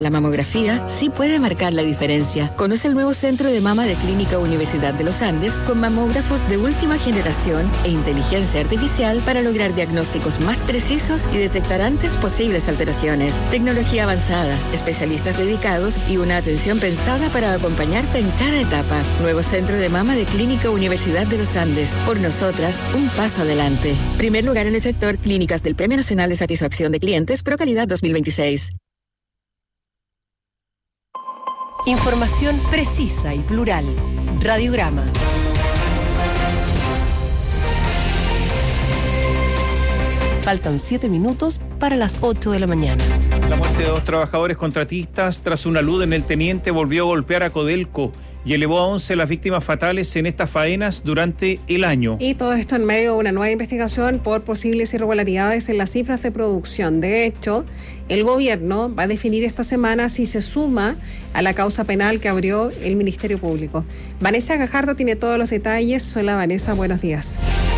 La mamografía sí puede marcar la diferencia. Conoce el nuevo Centro de Mama de Clínica Universidad de los Andes con mamógrafos de última generación e inteligencia artificial para lograr diagnósticos más precisos y detectar antes posibles alteraciones. Tecnología avanzada, especialistas dedicados y una atención pensada para acompañarte en cada etapa. Nuevo Centro de Mama de Clínica Universidad de los Andes. Por nosotras, un paso adelante. Primer lugar en el sector clínicas del Premio Nacional de Satisfacción de Clientes ProCalidad 2026. Información precisa y plural. Radiograma. Faltan 7 minutos para las 8 de la mañana. La muerte de 2 trabajadores contratistas tras una luz en el Teniente volvió a golpear a Codelco y elevó a 11 las víctimas fatales en estas faenas durante el año. Y todo esto en medio de una nueva investigación por posibles irregularidades en las cifras de producción. De hecho, el gobierno va a definir esta semana si se suma a la causa penal que abrió el Ministerio Público. Vanessa Gajardo tiene todos los detalles. Hola Vanessa, buenos días.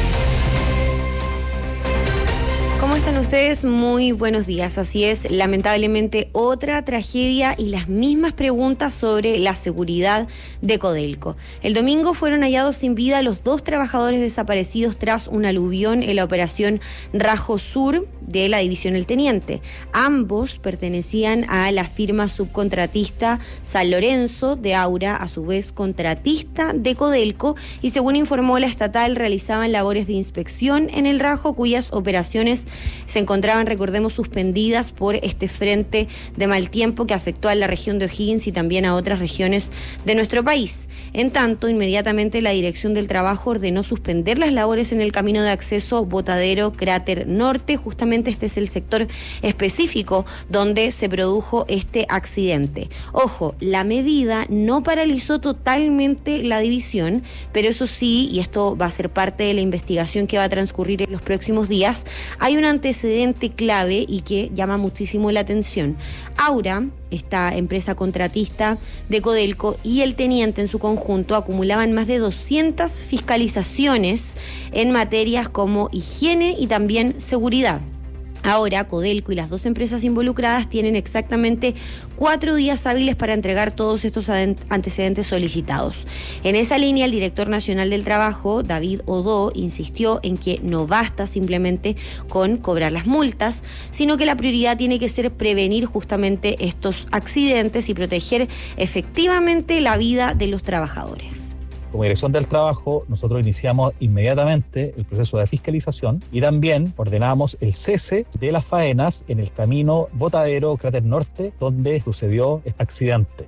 ¿Cómo están ustedes? Muy buenos días. Así es, lamentablemente otra tragedia y las mismas preguntas sobre la seguridad de Codelco. El domingo fueron hallados sin vida los 2 trabajadores desaparecidos tras un aluvión en la operación Rajo Sur de la división El Teniente. Ambos pertenecían a la firma subcontratista San Lorenzo de Aura, a su vez contratista de Codelco, y según informó la estatal realizaban labores de inspección en el Rajo, cuyas operaciones se encontraban, recordemos, suspendidas por este frente de mal tiempo que afectó a la región de O'Higgins y también a otras regiones de nuestro país. En tanto, inmediatamente la Dirección del Trabajo ordenó suspender las labores en el camino de acceso Botadero Cráter Norte. Justamente este es el sector específico donde se produjo este accidente. Ojo, la medida no paralizó totalmente la división, pero eso sí, y esto va a ser parte de la investigación que va a transcurrir en los próximos días, hay un antecedente clave y que llama muchísimo la atención. Aura, esta empresa contratista de Codelco, y el Teniente en su conjunto acumulaban más de 200 fiscalizaciones en materias como higiene y también seguridad. Ahora, Codelco y las 2 empresas involucradas tienen exactamente 4 días hábiles para entregar todos estos antecedentes solicitados. En esa línea, el director nacional del trabajo, David Odó, insistió en que no basta simplemente con cobrar las multas, sino que la prioridad tiene que ser prevenir justamente estos accidentes y proteger efectivamente la vida de los trabajadores. Como Dirección del Trabajo, nosotros iniciamos inmediatamente el proceso de fiscalización y también ordenamos el cese de las faenas en el camino Botadero Cráter Norte, donde sucedió este accidente.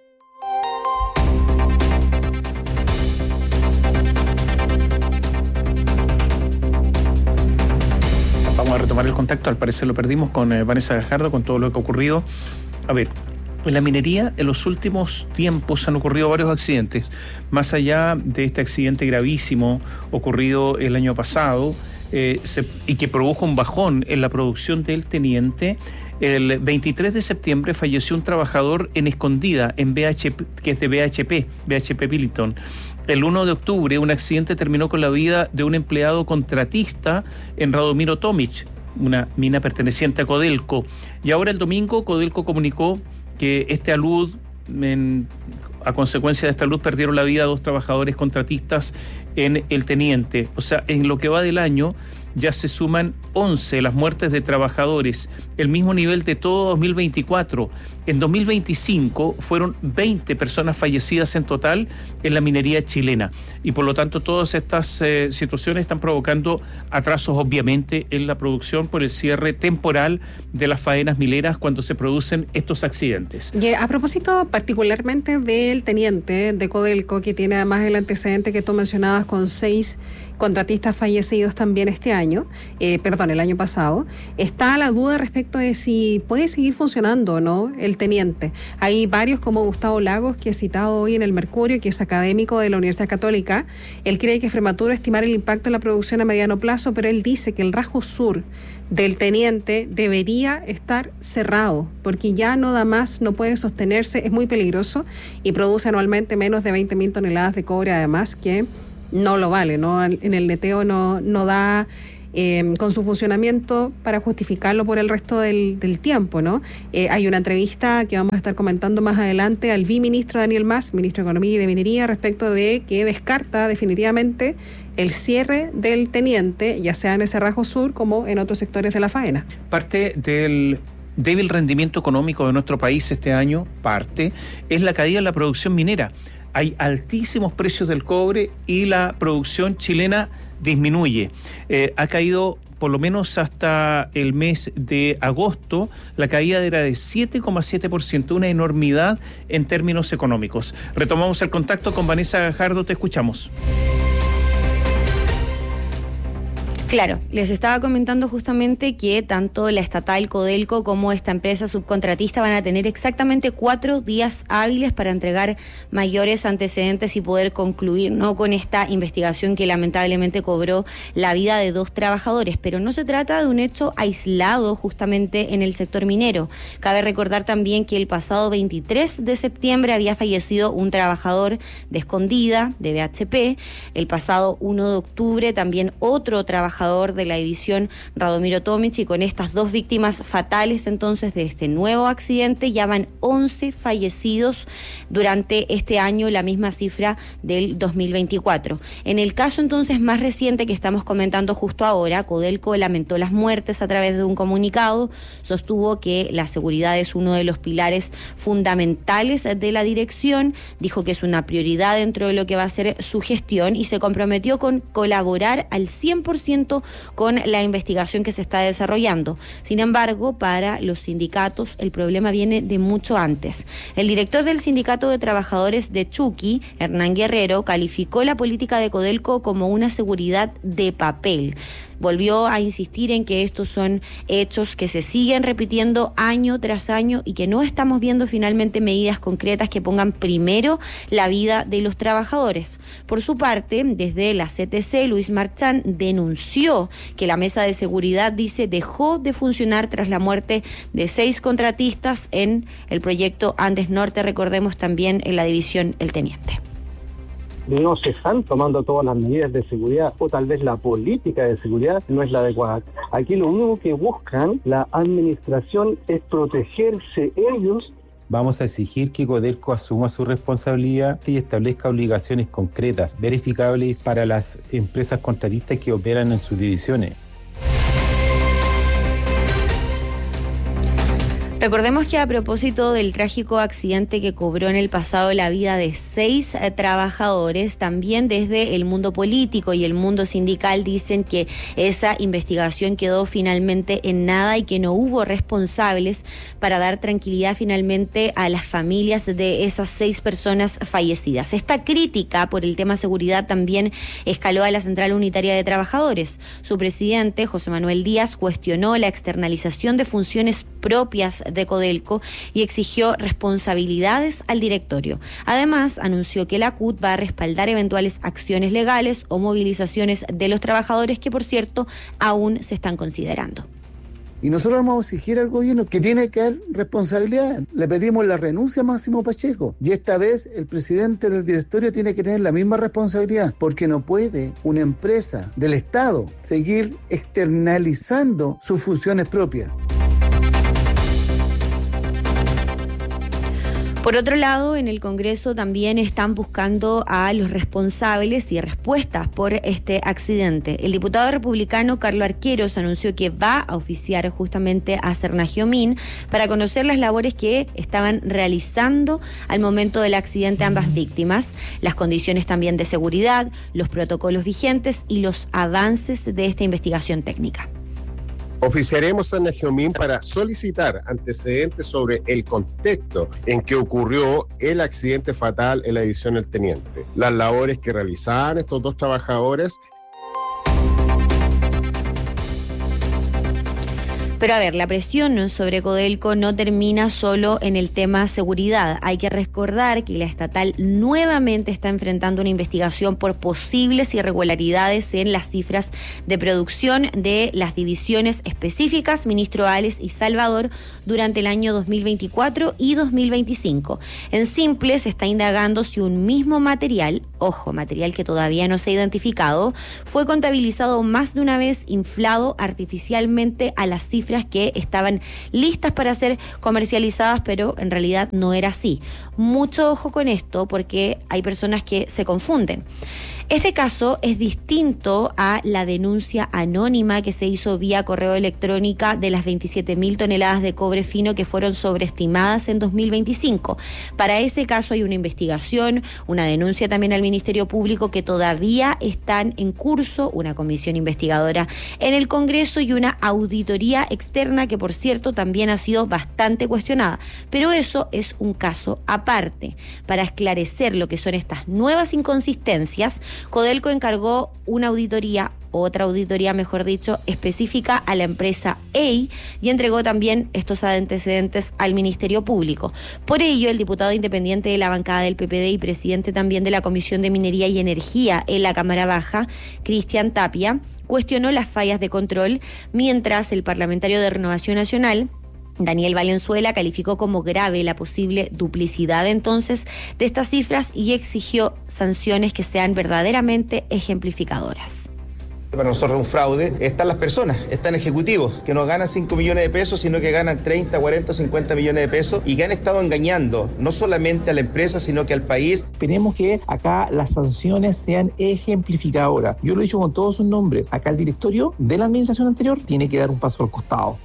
Vamos a retomar el contacto, al parecer lo perdimos, con Vanessa Gajardo, con todo lo que ha ocurrido. A ver, en la minería, en los últimos tiempos han ocurrido varios accidentes. Más allá de este accidente gravísimo ocurrido el año pasado y que produjo un bajón en la producción del Teniente, el 23 de septiembre falleció un trabajador en Escondida, en BHP, que es de BHP Billiton. El 1 de octubre, un accidente terminó con la vida de un empleado contratista en Radomiro Tomic, una mina perteneciente a Codelco. Y ahora el domingo, Codelco comunicó que a consecuencia de esta luz perdieron la vida 2 trabajadores contratistas en el Teniente. O sea, en lo que va del año ya se suman 11 las muertes de trabajadores, el mismo nivel de todo 2024. En 2025 fueron 20 personas fallecidas en total en la minería chilena, y por lo tanto todas estas situaciones están provocando atrasos obviamente en la producción por el cierre temporal de las faenas mineras cuando se producen estos accidentes. Y a propósito particularmente del Teniente de Codelco, que tiene además el antecedente que tú mencionabas con 6 contratistas fallecidos también el año pasado, está la duda respecto de si puede seguir funcionando o no el Teniente. Hay varios, como Gustavo Lagos, que he citado hoy en el Mercurio, que es académico de la Universidad Católica. Él cree que es prematuro estimar el impacto en la producción a mediano plazo, pero él dice que el Rajo Sur del Teniente debería estar cerrado, porque ya no da más, no puede sostenerse, es muy peligroso y produce anualmente menos de 20.000 toneladas de cobre, además que no lo vale, ¿no? En el neteo no da con su funcionamiento para justificarlo por el resto del tiempo, ¿no? Hay una entrevista que vamos a estar comentando más adelante al viceministro Daniel Mas, ministro de Economía y de Minería, respecto de que descarta definitivamente el cierre del teniente, ya sea en el Cerrajos Sur como en otros sectores de la faena. Parte del débil rendimiento económico de nuestro país este año, es la caída en la producción minera. Hay altísimos precios del cobre y la producción chilena disminuye. Ha caído, por lo menos hasta el mes de agosto, la caída era de 7,7%, una enormidad en términos económicos. Retomamos el contacto con Vanessa Gajardo, te escuchamos. Claro, les estaba comentando justamente que tanto la estatal Codelco como esta empresa subcontratista van a tener exactamente 4 días hábiles para entregar mayores antecedentes y poder concluir, ¿no?, con esta investigación que lamentablemente cobró la vida de 2 trabajadores. Pero no se trata de un hecho aislado justamente en el sector minero. Cabe recordar también que el pasado 23 de septiembre había fallecido un trabajador de Escondida, de BHP. El pasado 1 de octubre también otro trabajador de la división Radomiro Tomic, y con estas 2 víctimas fatales entonces de este nuevo accidente ya van 11 fallecidos durante este año, la misma cifra del 2024. En el caso entonces más reciente que estamos comentando justo ahora, Codelco lamentó las muertes a través de un comunicado, sostuvo que la seguridad es uno de los pilares fundamentales de la dirección, dijo que es una prioridad dentro de lo que va a ser su gestión y se comprometió con colaborar al 100% con la investigación que se está desarrollando. Sin embargo, para los sindicatos el problema viene de mucho antes. El director del Sindicato de Trabajadores de Chuqui, Hernán Guerrero, calificó la política de Codelco como una seguridad de papel. Volvió a insistir en que estos son hechos que se siguen repitiendo año tras año y que no estamos viendo finalmente medidas concretas que pongan primero la vida de los trabajadores. Por su parte, desde la CTC, Luis Marchán denunció que la mesa de seguridad, dice, dejó de funcionar tras la muerte de 6 contratistas en el proyecto Andes Norte, recordemos también en la división El Teniente. No se están tomando todas las medidas de seguridad, o tal vez la política de seguridad no es la adecuada. Aquí lo único que buscan la administración es protegerse ellos. Vamos a exigir que Codelco asuma su responsabilidad y establezca obligaciones concretas, verificables para las empresas contratistas que operan en sus divisiones. Recordemos que a propósito del trágico accidente que cobró en el pasado la vida de 6 trabajadores, también desde el mundo político y el mundo sindical dicen que esa investigación quedó finalmente en nada y que no hubo responsables para dar tranquilidad finalmente a las familias de esas 6 personas fallecidas. Esta crítica por el tema seguridad también escaló a la Central Unitaria de Trabajadores. Su presidente, José Manuel Díaz, cuestionó la externalización de funciones propias de Codelco y exigió responsabilidades al directorio. Además, anunció que la CUT va a respaldar eventuales acciones legales o movilizaciones de los trabajadores que, por cierto, aún se están considerando. Y nosotros vamos a exigir al gobierno que tiene que haber responsabilidad. Le pedimos la renuncia a Máximo Pacheco. Y esta vez el presidente del directorio tiene que tener la misma responsabilidad, porque no puede una empresa del Estado seguir externalizando sus funciones propias. Por otro lado, en el Congreso también están buscando a los responsables y respuestas por este accidente. El diputado republicano Carlos Arqueros anunció que va a oficiar justamente a Cernagiomín para conocer las labores que estaban realizando al momento del accidente ambas víctimas, las condiciones también de seguridad, los protocolos vigentes y los avances de esta investigación técnica. Oficiaremos a Cernagiomín para solicitar antecedentes sobre el contexto en que ocurrió el accidente fatal en la división El Teniente, las labores que realizaban estos 2 trabajadores. Pero a ver, la presión sobre Codelco no termina solo en el tema seguridad. Hay que recordar que la estatal nuevamente está enfrentando una investigación por posibles irregularidades en las cifras de producción de las divisiones específicas Ministro Ales y Salvador durante el año 2024 y 2025. En simple, se está indagando si un mismo material, material que todavía no se ha identificado, fue contabilizado más de una vez, inflado artificialmente a las cifras que estaban listas para ser comercializadas, pero en realidad no era así. Mucho ojo con esto, porque hay personas que se confunden. Este caso es distinto a la denuncia anónima que se hizo vía correo electrónica de las 27.000 toneladas de cobre fino que fueron sobreestimadas en 2025. Para ese caso hay una investigación, una denuncia también al Ministerio Público que todavía están en curso, una comisión investigadora en el Congreso y una auditoría externa que, por cierto, también ha sido bastante cuestionada. Pero eso es un caso aparte. Para esclarecer lo que son estas nuevas inconsistencias, Codelco encargó otra auditoría, mejor dicho, específica a la empresa EI y entregó también estos antecedentes al Ministerio Público. Por ello, el diputado independiente de la bancada del PPD y presidente también de la Comisión de Minería y Energía en la Cámara Baja, Cristian Tapia, cuestionó las fallas de control, mientras el parlamentario de Renovación Nacional, Daniel Valenzuela, calificó como grave la posible duplicidad entonces de estas cifras y exigió sanciones que sean verdaderamente ejemplificadoras. Para nosotros un fraude están las personas, están ejecutivos que no ganan 5 millones de pesos, sino que ganan 30, 40, 50 millones de pesos y que han estado engañando no solamente a la empresa, sino que al país. Esperemos que acá las sanciones sean ejemplificadoras. Yo lo he dicho con todos sus nombres. Acá el directorio de la administración anterior tiene que dar un paso al costado.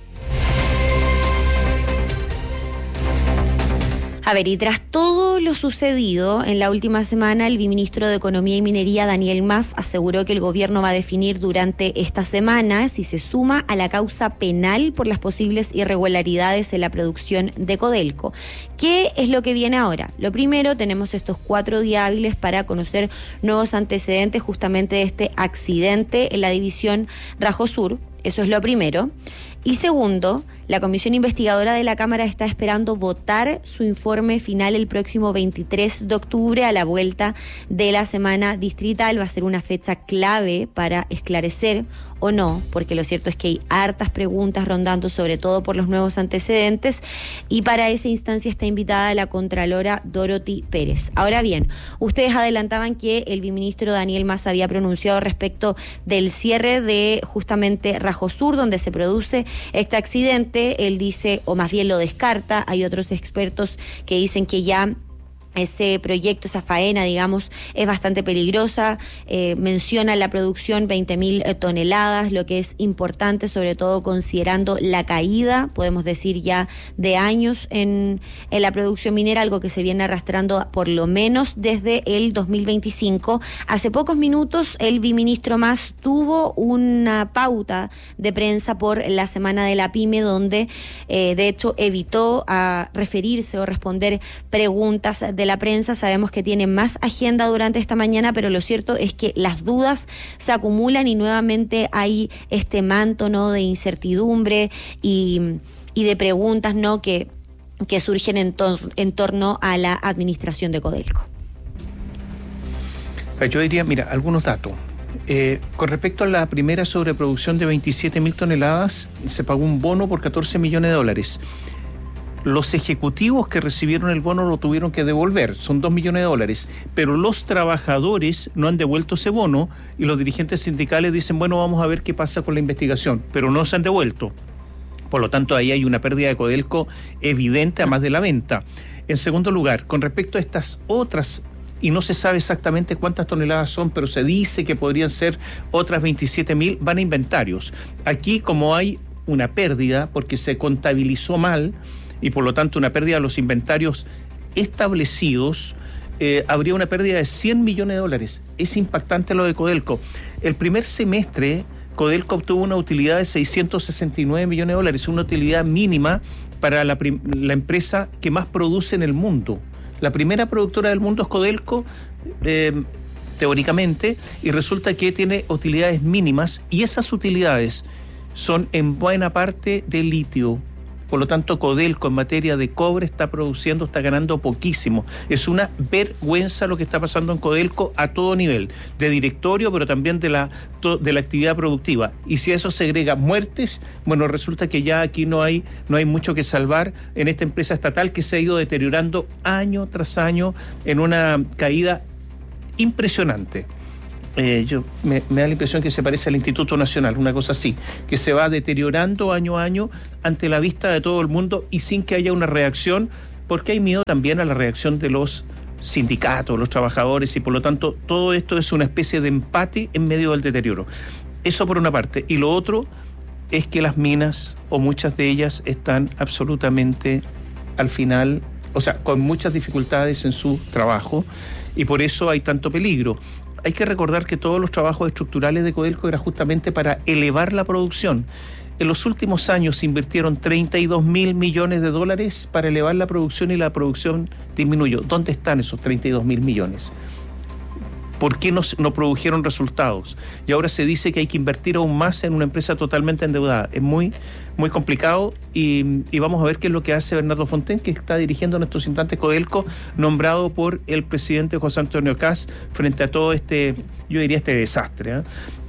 A ver, y tras todo lo sucedido en la última semana, el viceministro de Economía y Minería, Daniel Mas, aseguró que el gobierno va a definir durante esta semana si se suma a la causa penal por las posibles irregularidades en la producción de Codelco. ¿Qué es lo que viene ahora? Lo primero, tenemos estos 4 días hábiles para conocer nuevos antecedentes justamente de este accidente en la división Rajo Sur. Eso es lo primero. Y segundo, la comisión investigadora de la Cámara está esperando votar su informe final el próximo 23 de octubre a la vuelta de la semana distrital. Va a ser una fecha clave para esclarecer o no, porque lo cierto es que hay hartas preguntas rondando, sobre todo por los nuevos antecedentes, y para esa instancia está invitada la contralora Dorothy Pérez. Ahora bien, ustedes adelantaban que el viceministro Daniel Mas había pronunciado respecto del cierre de justamente Rajo Sur, donde se produce este accidente. Él dice, o más bien lo descarta. Hay otros expertos que dicen que ya ese proyecto, esa faena, digamos, es bastante peligrosa. Menciona la producción 20.000 toneladas, lo que es importante, sobre todo considerando la caída, podemos decir ya de años en la producción minera, algo que se viene arrastrando por lo menos desde el 2025. Hace pocos minutos el viceministro Mas tuvo una pauta de prensa por la Semana de la Pyme, donde de hecho evitó a referirse o responder preguntas de la prensa. Sabemos que tiene más agenda durante esta mañana, pero lo cierto es que las dudas se acumulan y nuevamente hay este manto, ¿no?, de incertidumbre y de preguntas, ¿no?, que surgen en torno a la administración de Codelco. Yo diría, mira, algunos datos. Con respecto a la primera sobreproducción de 27.000 toneladas, se pagó un bono por $14 millones. Los ejecutivos que recibieron el bono lo tuvieron que devolver, son $2 millones, pero los trabajadores no han devuelto ese bono y los dirigentes sindicales dicen, bueno, vamos a ver qué pasa con la investigación, pero no se han devuelto. Por lo tanto, ahí hay una pérdida de Codelco evidente, además de la venta. En segundo lugar, con respecto a estas otras, y no se sabe exactamente cuántas toneladas son, pero se dice que podrían ser otras 27.000, van a inventarios. Aquí, como hay una pérdida, porque se contabilizó mal, y por lo tanto una pérdida de los inventarios establecidos, habría una pérdida de $100 millones. Es impactante lo de Codelco. El primer semestre, Codelco obtuvo una utilidad de $669 millones, una utilidad mínima para la empresa que más produce en el mundo. La primera productora del mundo es Codelco, teóricamente, y resulta que tiene utilidades mínimas, y esas utilidades son en buena parte de litio. Por lo tanto, Codelco en materia de cobre está ganando poquísimo. Es una vergüenza lo que está pasando en Codelco a todo nivel, de directorio, pero también de la actividad productiva. Y si a eso se agrega muertes, bueno, resulta que ya aquí no hay mucho que salvar en esta empresa estatal que se ha ido deteriorando año tras año en una caída impresionante. Me da la impresión que se parece al Instituto Nacional, una cosa así, que se va deteriorando año a año ante la vista de todo el mundo y sin que haya una reacción, porque hay miedo también a la reacción de los sindicatos, los trabajadores, y por lo tanto todo esto es una especie de empate en medio del deterioro. Eso por una parte. Y lo otro es que las minas, o muchas de ellas, están absolutamente al final, o sea, con muchas dificultades en su trabajo, y por eso hay tanto peligro. Hay que recordar que todos los trabajos estructurales de Codelco era justamente para elevar la producción. En los últimos años se invirtieron 32.000 millones de dólares para elevar la producción y la producción disminuyó. ¿Dónde están esos 32.000 millones? ¿Por qué no produjeron resultados? Y ahora se dice que hay que invertir aún más en una empresa totalmente endeudada. Es muy, muy complicado y vamos a ver qué es lo que hace Bernardo Fontaine, que está dirigiendo en estos instantes Codelco, nombrado por el presidente José Antonio Kast frente a todo este desastre.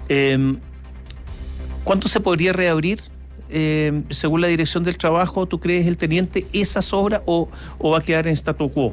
¿Cuánto se podría reabrir? Según la dirección del trabajo, ¿tú crees, el teniente, esas obras o va a quedar en statu quo?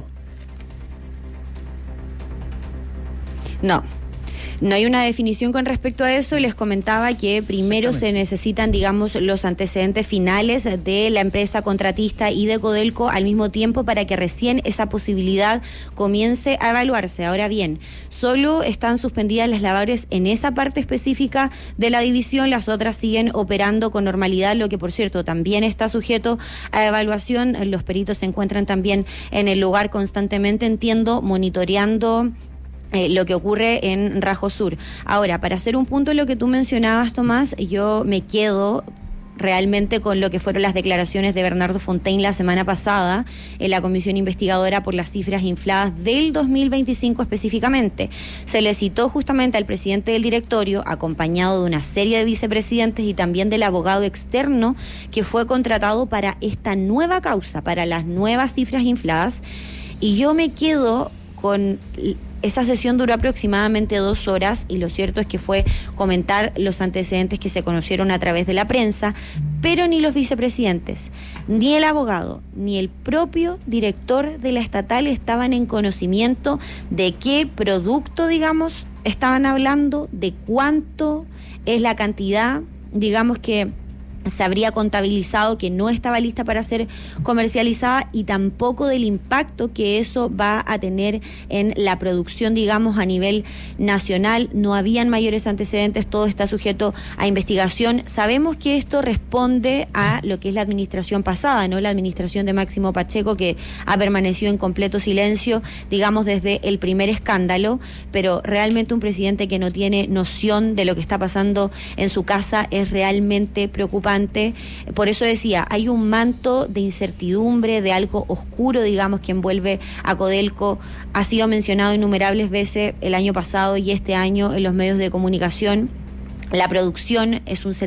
No hay una definición con respecto a eso. Les comentaba que primero se necesitan, digamos, los antecedentes finales de la empresa contratista y de Codelco al mismo tiempo para que recién esa posibilidad comience a evaluarse. Ahora bien, solo están suspendidas las labores en esa parte específica de la división, las otras siguen operando con normalidad, lo que por cierto también está sujeto a evaluación. Los peritos se encuentran también en el lugar constantemente, entiendo, monitoreando lo que ocurre en Rajo Sur. Ahora, para hacer un punto en lo que tú mencionabas, Tomás, yo me quedo realmente con lo que fueron las declaraciones de Bernardo Fontaine la semana pasada en la comisión investigadora por las cifras infladas del 2025 específicamente. Se le citó justamente al presidente del directorio, acompañado de una serie de vicepresidentes y también del abogado externo que fue contratado para esta nueva causa, para las nuevas cifras infladas, y yo me quedo con... Esa sesión duró aproximadamente 2 horas y lo cierto es que fue comentar los antecedentes que se conocieron a través de la prensa, pero ni los vicepresidentes, ni el abogado, ni el propio director de la estatal estaban en conocimiento de qué producto, digamos, estaban hablando, de cuánto es la cantidad, digamos, que se habría contabilizado, que no estaba lista para ser comercializada, y tampoco del impacto que eso va a tener en la producción, digamos, a nivel nacional. No habían mayores antecedentes, todo está sujeto a investigación. Sabemos que esto responde a lo que es la administración pasada, ¿no? La administración de Máximo Pacheco, que ha permanecido en completo silencio, digamos, desde el primer escándalo, pero realmente un presidente que no tiene noción de lo que está pasando en su casa es realmente preocupante. Por eso decía, hay un manto de incertidumbre, de algo oscuro, digamos, que envuelve a Codelco. Ha sido mencionado innumerables veces el año pasado y este año en los medios de comunicación. La producción es un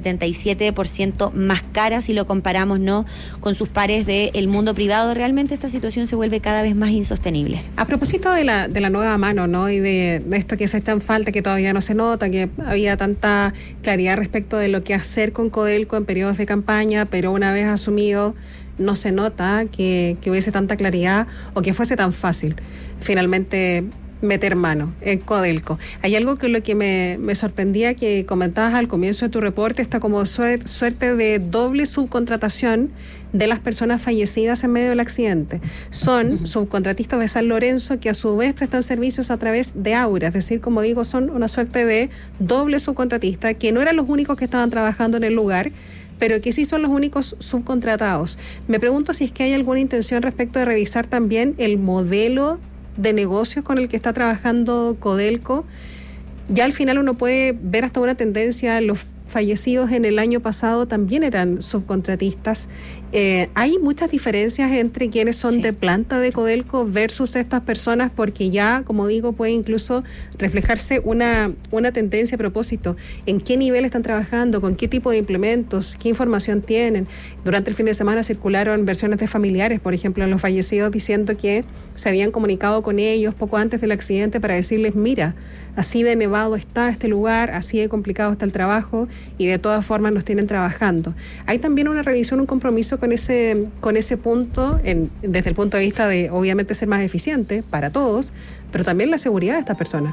77% más cara si lo comparamos, ¿no?, con sus pares del mundo privado. Realmente esta situación se vuelve cada vez más insostenible. A propósito de la nueva mano, ¿no?, y de esto que se está en falta, que todavía no se nota, que había tanta claridad respecto de lo que hacer con Codelco en periodos de campaña, pero una vez asumido no se nota que hubiese tanta claridad o que fuese tan fácil finalmente meter mano en Codelco. Hay algo que lo que me sorprendía, que comentabas al comienzo de tu reporte, está como suerte de doble subcontratación de las personas fallecidas en medio del accidente. Son subcontratistas de San Lorenzo que a su vez prestan servicios a través de Aura, es decir, como digo, son una suerte de doble subcontratista, que no eran los únicos que estaban trabajando en el lugar, pero que sí son los únicos subcontratados. Me pregunto si es que hay alguna intención respecto de revisar también el modelo de negocios con el que está trabajando Codelco. Ya al final uno puede ver hasta una tendencia. Los fallecidos en el año pasado también eran subcontratistas Hay muchas diferencias entre quienes son de planta de Codelco versus estas personas, porque ya, como digo, puede incluso reflejarse una tendencia a propósito en qué nivel están trabajando, con qué tipo de implementos, qué información tienen. Durante el fin de semana circularon versiones de familiares, por ejemplo, en los fallecidos, diciendo que se habían comunicado con ellos poco antes del accidente para decirles, mira, así de nevado está este lugar, así de complicado está el trabajo, y de todas formas nos tienen trabajando. Hay también una revisión, un compromiso con ese punto, desde el punto de vista de, obviamente, ser más eficiente para todos, pero también la seguridad de estas personas.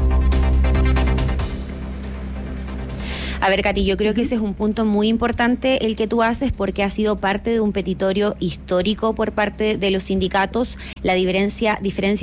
A ver, Katy, yo creo que ese es un punto muy importante el que tú haces, porque ha sido parte de un petitorio histórico por parte de los sindicatos, la diferencia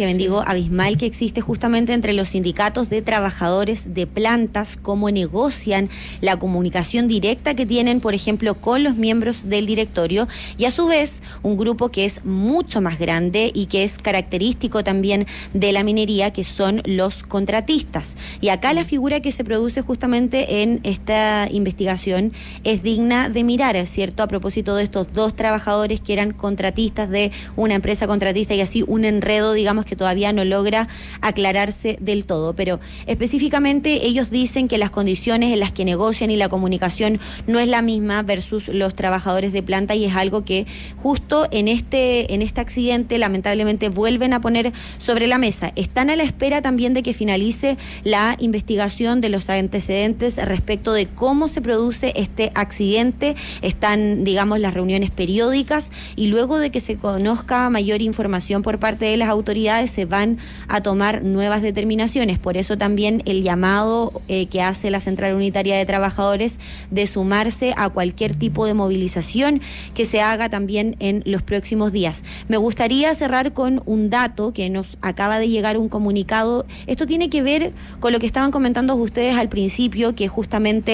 abismal que existe justamente entre los sindicatos de trabajadores de plantas, cómo negocian la comunicación directa que tienen, por ejemplo, con los miembros del directorio, y a su vez un grupo que es mucho más grande y que es característico también de la minería, que son los contratistas. Y acá la figura que se produce justamente en esta investigación es digna de mirar, ¿es cierto? A propósito de estos dos trabajadores que eran contratistas de una empresa contratista, y así un enredo, digamos, que todavía no logra aclararse del todo. Pero específicamente ellos dicen que las condiciones en las que negocian y la comunicación no es la misma versus los trabajadores de planta, y es algo que justo en este accidente lamentablemente vuelven a poner sobre la mesa. Están a la espera también de que finalice la investigación de los antecedentes respecto de cómo se produce este accidente. Están, digamos, las reuniones periódicas, y luego de que se conozca mayor información por parte de las autoridades se van a tomar nuevas determinaciones. Por eso también el llamado que hace la Central Unitaria de Trabajadores de sumarse a cualquier tipo de movilización que se haga también en los próximos días. Me gustaría cerrar con un dato que nos acaba de llegar, un comunicado. Esto tiene que ver con lo que estaban comentando ustedes al principio, que justamente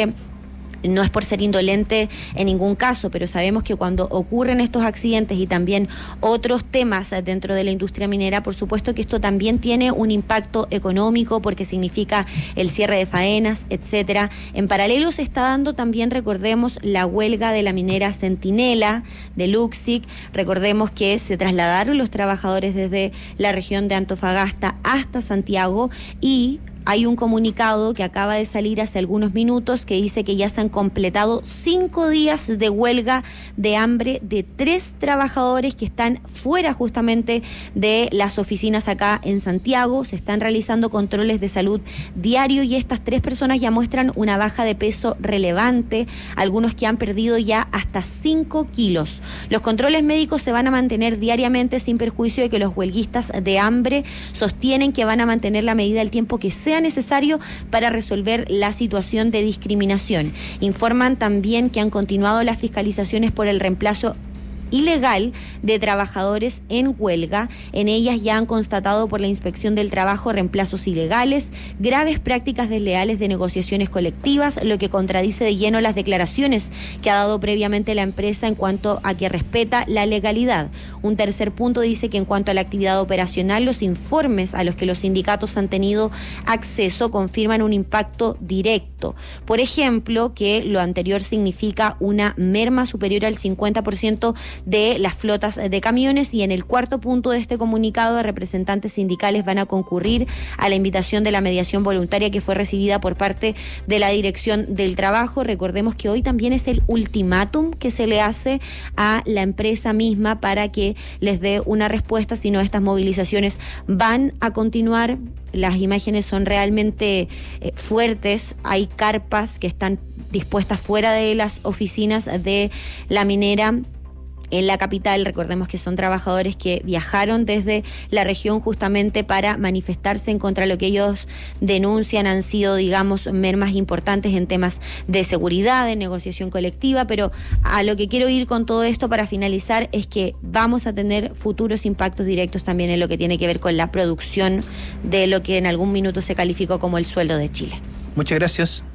no es por ser indolente en ningún caso, pero sabemos que cuando ocurren estos accidentes y también otros temas dentro de la industria minera, por supuesto que esto también tiene un impacto económico, porque significa el cierre de faenas, etcétera. En paralelo se está dando también, recordemos, la huelga de la minera Centinela de Luxic. Recordemos que se trasladaron los trabajadores desde la región de Antofagasta hasta Santiago, y hay un comunicado que acaba de salir hace algunos minutos que dice que ya se han completado 5 días de huelga de hambre de 3 trabajadores que están fuera justamente de las oficinas acá en Santiago. Se están realizando controles de salud diario, y estas 3 personas ya muestran una baja de peso relevante, algunos que han perdido ya hasta 5 kilos. Los controles médicos se van a mantener diariamente, sin perjuicio de que los huelguistas de hambre sostienen que van a mantener la medida del tiempo que sea necesario para resolver la situación de discriminación. Informan también que han continuado las fiscalizaciones por el reemplazo ilegal de trabajadores en huelga. En ellas ya han constatado por la Inspección del Trabajo reemplazos ilegales, graves prácticas desleales de negociaciones colectivas, lo que contradice de lleno las declaraciones que ha dado previamente la empresa en cuanto a que respeta la legalidad. Un tercer punto dice que en cuanto a la actividad operacional, los informes a los que los sindicatos han tenido acceso confirman un impacto directo. Por ejemplo, que lo anterior significa una merma superior al 50% de las flotas de camiones, y en el cuarto punto de este comunicado, de representantes sindicales van a concurrir a la invitación de la mediación voluntaria que fue recibida por parte de la Dirección del Trabajo. Recordemos que hoy también es el ultimátum que se le hace a la empresa misma para que les dé una respuesta, si no estas movilizaciones van a continuar. Las imágenes son realmente fuertes. Hay carpas que están dispuestas fuera de las oficinas de la minera en la capital. Recordemos que son trabajadores que viajaron desde la región justamente para manifestarse en contra de lo que ellos denuncian han sido, digamos, mermas importantes en temas de seguridad, de negociación colectiva. Pero a lo que quiero ir con todo esto para finalizar es que vamos a tener futuros impactos directos también en lo que tiene que ver con la producción de lo que en algún minuto se calificó como el sueldo de Chile. Muchas gracias.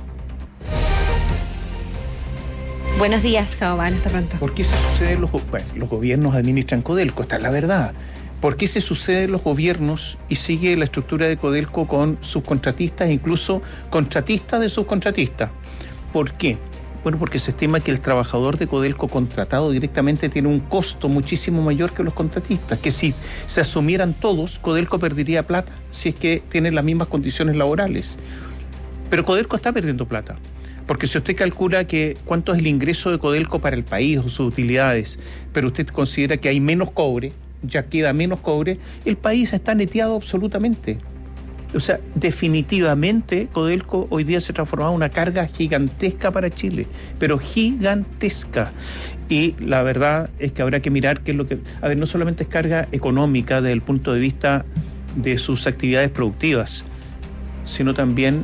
Buenos días. Chao, van, hasta pronto. ¿Por qué se sucede los gobiernos administran Codelco? Esta es la verdad. ¿Por qué se suceden los gobiernos y sigue la estructura de Codelco con subcontratistas, incluso contratistas de subcontratistas? ¿Por qué? Bueno, porque se estima que el trabajador de Codelco contratado directamente tiene un costo muchísimo mayor que los contratistas, que si se asumieran todos, Codelco perdería plata si es que tienen las mismas condiciones laborales. Pero Codelco está perdiendo plata, porque si usted calcula que cuánto es el ingreso de Codelco para el país o sus utilidades, pero usted considera que hay menos cobre, ya queda menos cobre, el país está neteado absolutamente. O sea, definitivamente Codelco hoy día se ha transformado en una carga gigantesca para Chile, pero gigantesca. Y la verdad es que habrá que mirar qué es lo que... A ver, no solamente es carga económica desde el punto de vista de sus actividades productivas, sino también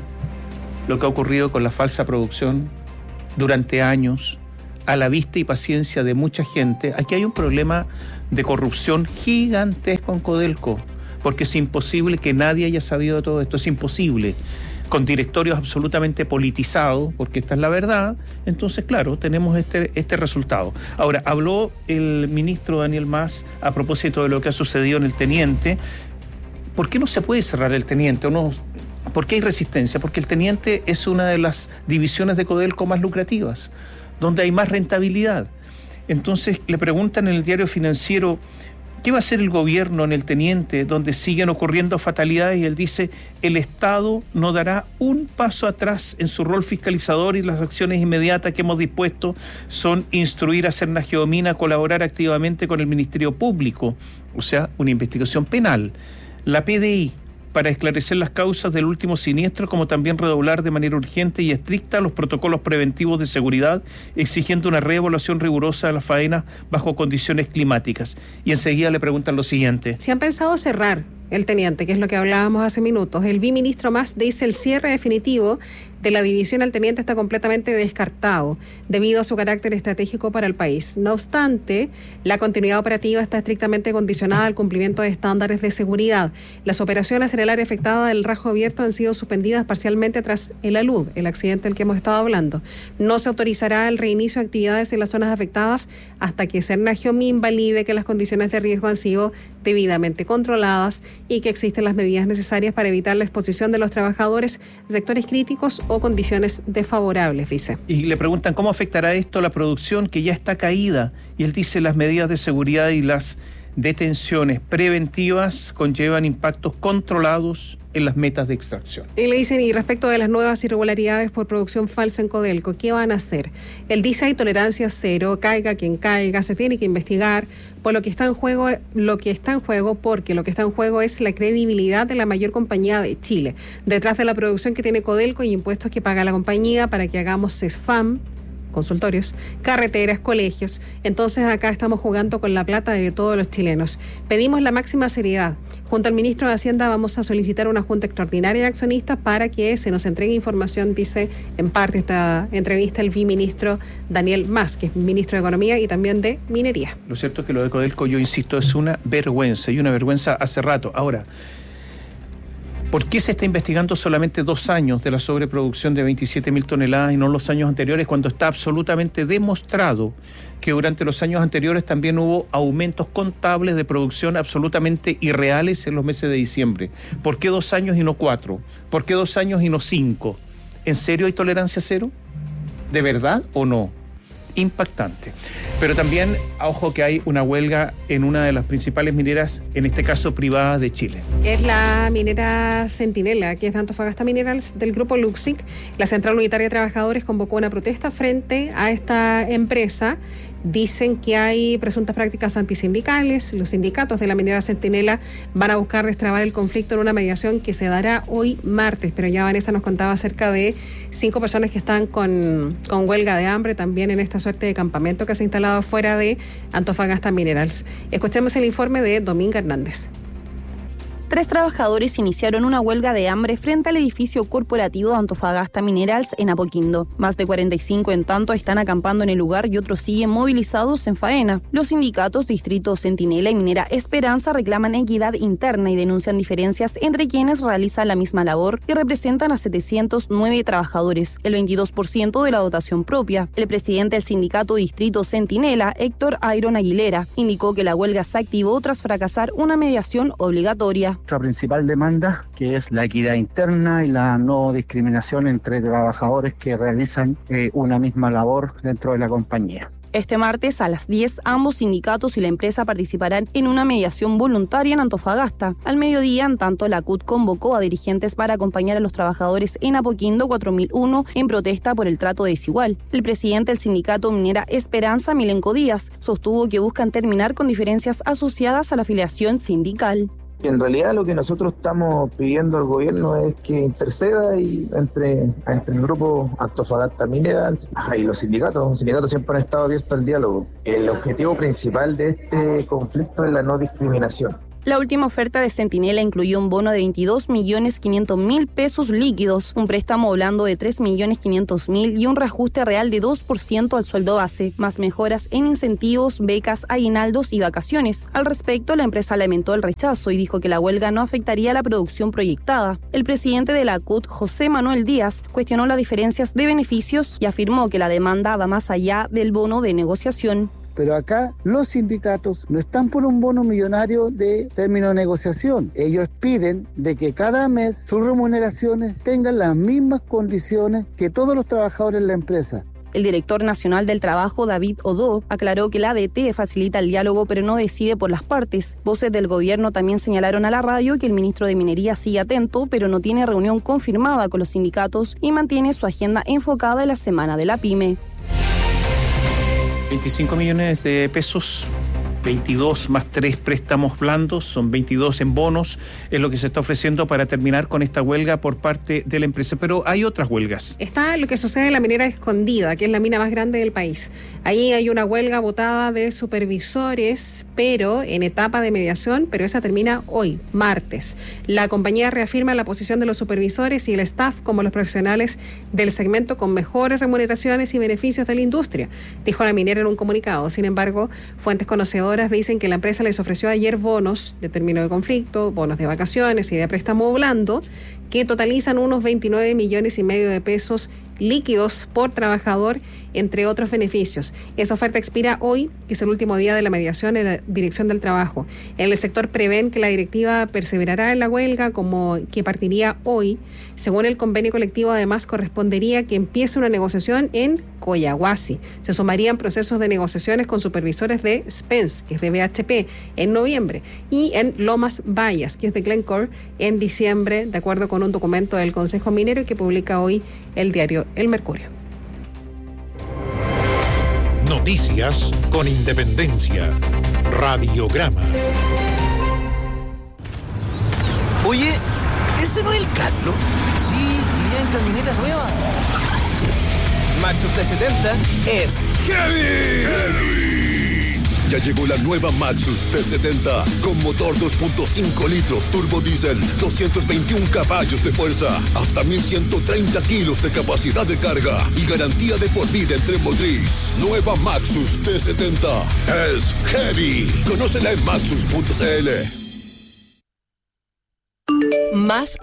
lo que ha ocurrido con la falsa producción durante años, a la vista y paciencia de mucha gente. Aquí hay un problema de corrupción gigantesco en Codelco, porque es imposible que nadie haya sabido de todo esto, es imposible, con directorios absolutamente politizados, porque esta es la verdad. Entonces, claro, tenemos este resultado. Ahora, habló el ministro Daniel Mas a propósito de lo que ha sucedido en el Teniente. ¿Por qué no se puede cerrar el Teniente? ¿Por qué hay resistencia? Porque el Teniente es una de las divisiones de Codelco más lucrativas, donde hay más rentabilidad. Entonces, le preguntan en el Diario Financiero, ¿qué va a hacer el gobierno en el Teniente, donde siguen ocurriendo fatalidades? Y él dice, el Estado no dará un paso atrás en su rol fiscalizador, y las acciones inmediatas que hemos dispuesto son instruir a Sernageomina a colaborar activamente con el Ministerio Público, o sea, una investigación penal, la PDI, para esclarecer las causas del último siniestro, como también redoblar de manera urgente y estricta los protocolos preventivos de seguridad, exigiendo una reevaluación rigurosa de las faenas bajo condiciones climáticas. Y enseguida le preguntan lo siguiente. Si han pensado cerrar el Teniente, que es lo que hablábamos hace minutos, el viceministro Mas dice el cierre definitivo de la división al Teniente está completamente descartado debido a su carácter estratégico para el país. No obstante, la continuidad operativa está estrictamente condicionada al cumplimiento de estándares de seguridad. Las operaciones en el área afectada del Rajo Abierto han sido suspendidas parcialmente tras el alud, el accidente del que hemos estado hablando. No se autorizará el reinicio de actividades en las zonas afectadas hasta que Sernageomina valide que las condiciones de riesgo han sido debidamente controladas y que existen las medidas necesarias para evitar la exposición de los trabajadores a sectores críticos o condiciones desfavorables, dice. Y le preguntan cómo afectará esto a la producción que ya está caída, y él dice las medidas de seguridad y las detenciones preventivas conllevan impactos controlados en las metas de extracción. Y le dicen, y respecto de las nuevas irregularidades por producción falsa en Codelco, ¿qué van a hacer? Él dice, hay tolerancia cero, caiga quien caiga, se tiene que investigar por lo que está en juego, porque lo que está en juego es la credibilidad de la mayor compañía de Chile. Detrás de la producción que tiene Codelco y impuestos que paga la compañía para que hagamos CESFAM, consultorios, carreteras, colegios. Entonces acá estamos jugando con la plata de todos los chilenos. Pedimos la máxima seriedad. Junto al ministro de Hacienda vamos a solicitar una junta extraordinaria de accionistas para que se nos entregue información, dice en parte esta entrevista el viceministro Daniel Mas, que es ministro de Economía y también de Minería. Lo cierto es que lo de Codelco, yo insisto, es una vergüenza, y una vergüenza hace rato. Ahora, ¿por qué se está investigando solamente 2 años de la sobreproducción de 27.000 toneladas y no los años anteriores, cuando está absolutamente demostrado que durante los años anteriores también hubo aumentos contables de producción absolutamente irreales en los meses de diciembre? ¿Por qué 2 años y no 4? ¿Por qué 2 años y no 5? ¿En serio hay tolerancia cero? ¿De verdad o no? Impactante. Pero también, ojo, que hay una huelga en una de las principales mineras, en este caso privadas de Chile. Es la minera Centinela, que es de Antofagasta Minerals, del grupo Luxic. La Central Unitaria de Trabajadores convocó una protesta frente a esta empresa. Dicen que hay presuntas prácticas antisindicales. Los sindicatos de la minera Centinela van a buscar destrabar el conflicto en una mediación que se dará hoy martes, pero ya Vanessa nos contaba acerca de 5 personas que están con huelga de hambre también en esta suerte de campamento que se ha instalado fuera de Antofagasta Minerals. Escuchemos el informe de Dominga Hernández. 3 trabajadores iniciaron una huelga de hambre frente al edificio corporativo de Antofagasta Minerals en Apoquindo. Más de 45 en tanto están acampando en el lugar y otros siguen movilizados en faena. Los sindicatos Distrito Centinela y Minera Esperanza reclaman equidad interna y denuncian diferencias entre quienes realizan la misma labor y representan a 709 trabajadores, el 22% de la dotación propia. El presidente del sindicato Distrito Centinela, Héctor Ayron Aguilera, indicó que la huelga se activó tras fracasar una mediación obligatoria. nuestra principal demanda, que es la equidad interna y la no discriminación entre trabajadores que realizan una misma labor dentro de la compañía. Este martes a las 10, ambos sindicatos y la empresa participarán en una mediación voluntaria en Antofagasta. Al mediodía, en tanto, la CUT convocó a dirigentes para acompañar a los trabajadores en Apoquindo 4001 en protesta por el trato desigual. El presidente del sindicato minera Esperanza, Milenko Díaz, sostuvo que buscan terminar con diferencias asociadas a la afiliación sindical. En realidad lo que nosotros estamos pidiendo al gobierno es que interceda entre el grupo Antofagasta Minerals y los sindicatos. Los sindicatos siempre han estado abiertos al diálogo. El objetivo principal de este conflicto es la no discriminación. La última oferta de Centinela incluyó un bono de 22.500.000 pesos líquidos, un préstamo blando de 3.500.000 y un reajuste real de 2% al sueldo base, más mejoras en incentivos, becas, aguinaldos y vacaciones. Al respecto, la empresa lamentó el rechazo y dijo que la huelga no afectaría la producción proyectada. El presidente de la CUT, José Manuel Díaz, cuestionó las diferencias de beneficios y afirmó que la demanda va más allá del bono de negociación. Pero acá los sindicatos no están por un bono millonario de término de negociación. Ellos piden de que cada mes sus remuneraciones tengan las mismas condiciones que todos los trabajadores de la empresa. El director nacional del trabajo, David Odó, aclaró que la ADT facilita el diálogo pero no decide por las partes. Voces del gobierno también señalaron a la radio que el ministro de Minería sigue atento, pero no tiene reunión confirmada con los sindicatos y mantiene su agenda enfocada en la Semana de la Pyme. 25 millones de pesos, 22 más 3 préstamos blandos, son 22 en bonos, es lo que se está ofreciendo para terminar con esta huelga por parte de la empresa. Pero hay otras huelgas. Está lo que sucede en la minera Escondida, que es la mina más grande del país. Ahí hay una huelga votada de supervisores, pero en etapa de mediación, pero esa termina hoy, martes. La compañía reafirma la posición de los supervisores y el staff como los profesionales del segmento con mejores remuneraciones y beneficios de la industria, dijo la minera en un comunicado. Sin embargo, fuentes conocedoras dicen que la empresa les ofreció ayer bonos de término de conflicto, bonos de vacaciones y de préstamo blando que totalizan unos 29,5 millones de pesos líquidos por trabajador, entre otros beneficios. Esa oferta expira hoy, que es el último día de la mediación en la Dirección del Trabajo. En el sector prevén que la directiva perseverará en la huelga, como que partiría hoy. Según el convenio colectivo, además, correspondería que empiece una negociación en Coyahuasi. Se sumarían procesos de negociaciones con supervisores de Spence, que es de BHP, en noviembre, y en Lomas Bayas, que es de Glencore, en diciembre, de acuerdo con un documento del Consejo Minero que publica hoy el diario El Mercurio. Noticias con independencia. Radiograma. Oye, ¿ese no es el Carlos? Sí, iría en camioneta nueva. Maxus T70 es Heavy. Ya llegó la nueva Maxus T70 con motor 2.5 litros turbo diésel, 221 caballos de fuerza, hasta 1.130 kilos de capacidad de carga y garantía de por vida en tren motriz. Nueva Maxus T70 es Heavy. Conócela en maxus.cl. Más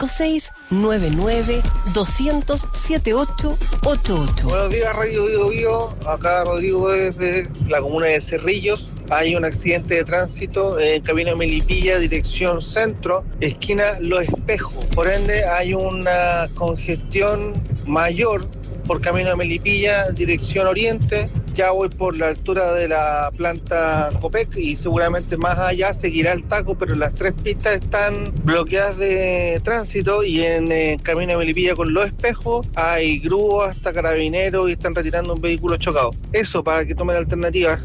5699-200-7888. Buenos días, Radio Bio Bio. Acá Rodrigo desde la comuna de Cerrillos. Hay un accidente de tránsito en camino Melipilla, dirección centro, esquina Los Espejos. Por ende, hay una congestión mayor por camino de Melipilla, dirección oriente. Ya voy por la altura de la planta Copec y seguramente más allá seguirá el taco, pero las tres pistas están bloqueadas de tránsito y en camino de Melipilla con Los Espejos hay grúas hasta carabineros y están retirando un vehículo chocado. Eso para que tome la alternativa.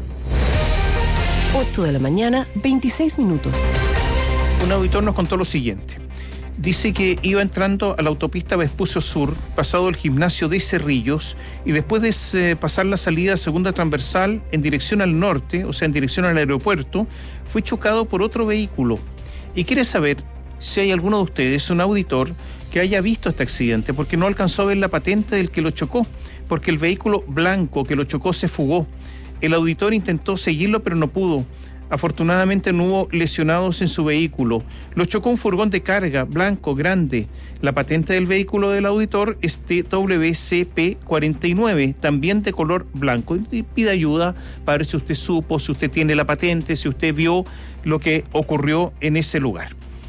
8 de la mañana, 26 minutos. Un auditor nos contó lo siguiente. Dice que iba entrando a la autopista Vespucio Sur, pasado el gimnasio de Cerrillos, y después de pasar la salida segunda transversal en dirección al norte, o sea, en dirección al aeropuerto, fue chocado por otro vehículo. Y quiere saber si hay alguno de ustedes, un auditor, que haya visto este accidente, porque no alcanzó a ver la patente del que lo chocó, porque el vehículo blanco que lo chocó se fugó. El auditor intentó seguirlo, pero no pudo. Afortunadamente no hubo lesionados en su vehículo. Lo chocó un furgón de carga blanco grande. La patente del vehículo del auditor es TWCP49, también de color blanco. Y pide ayuda para ver si usted supo, si usted tiene la patente, si usted vio lo que ocurrió en ese lugar.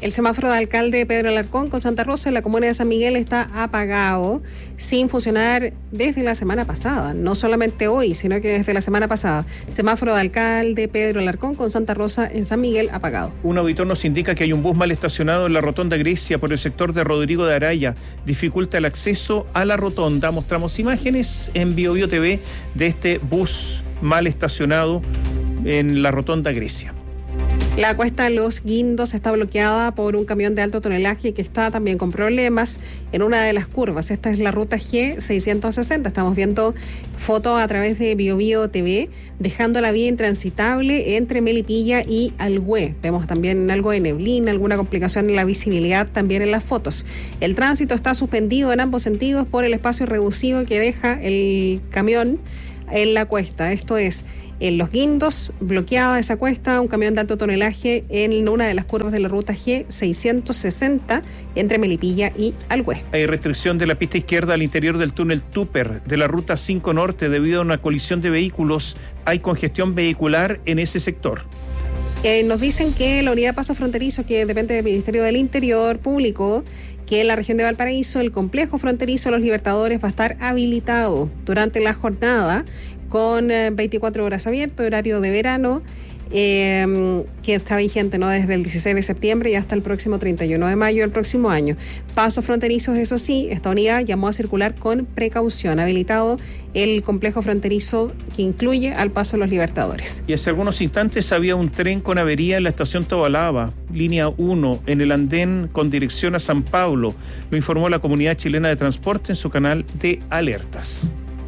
El semáforo de alcalde Pedro Alarcón con Santa Rosa en la comuna de San Miguel está apagado, sin funcionar desde la semana pasada. No solamente hoy, sino que desde la semana pasada. Semáforo de alcalde Pedro Alarcón con Santa Rosa en San Miguel apagado. Un auditor nos indica que hay un bus mal estacionado en la rotonda Grecia por el sector de Rodrigo de Araya. Dificulta el acceso a la rotonda. Mostramos imágenes en BioBio TV de este bus mal estacionado en la rotonda Grecia. La cuesta Los Guindos está bloqueada por un camión de alto tonelaje que está también con problemas en una de las curvas. Esta es la ruta G660. Estamos viendo fotos a través de BioBio TV, dejando la vía intransitable entre Melipilla y Alhué. Vemos también algo de neblina, alguna complicación en la visibilidad también en las fotos. El tránsito está suspendido en ambos sentidos por el espacio reducido que deja el camión en la cuesta. Esto es en Los Guindos, bloqueada esa cuesta, un camión de alto tonelaje en una de las curvas de la ruta G660 entre Melipilla y Alhué. Hay restricción de la pista izquierda al interior del túnel Tupper de la ruta 5 Norte debido a una colisión de vehículos. Hay congestión vehicular en ese sector. Nos dicen que la unidad de paso fronterizo, que depende del Ministerio del Interior, publicó que en la región de Valparaíso el complejo fronterizo Los Libertadores va a estar habilitado durante la jornada con 24 horas abierto, horario de verano, que está vigente, ¿no?, desde el 16 de septiembre y hasta el próximo 31 de mayo del próximo año. Pasos fronterizos, eso sí, esta unidad llamó a circular con precaución. Habilitado el complejo fronterizo que incluye al paso Los Libertadores. Y hace algunos instantes había un tren con avería en la estación Tobalaba, línea 1, en el andén con dirección a San Pablo. Lo informó la Comunidad Chilena de Transporte en su canal de alertas.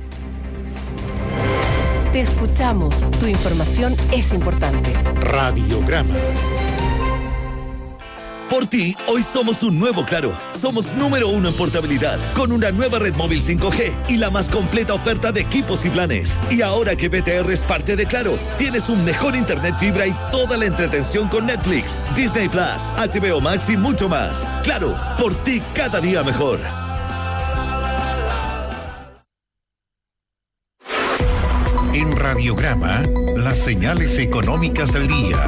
Te escuchamos. Tu información es importante. Radiograma. Por ti, hoy somos un nuevo Claro. Somos número 1 en portabilidad, con una nueva red móvil 5G y la más completa oferta de equipos y planes. Y ahora que BTR es parte de Claro, tienes un mejor internet fibra y toda la entretención con Netflix, Disney Plus, HBO Max y mucho más. Claro, por ti cada día mejor. En Radiograma, las señales económicas del día.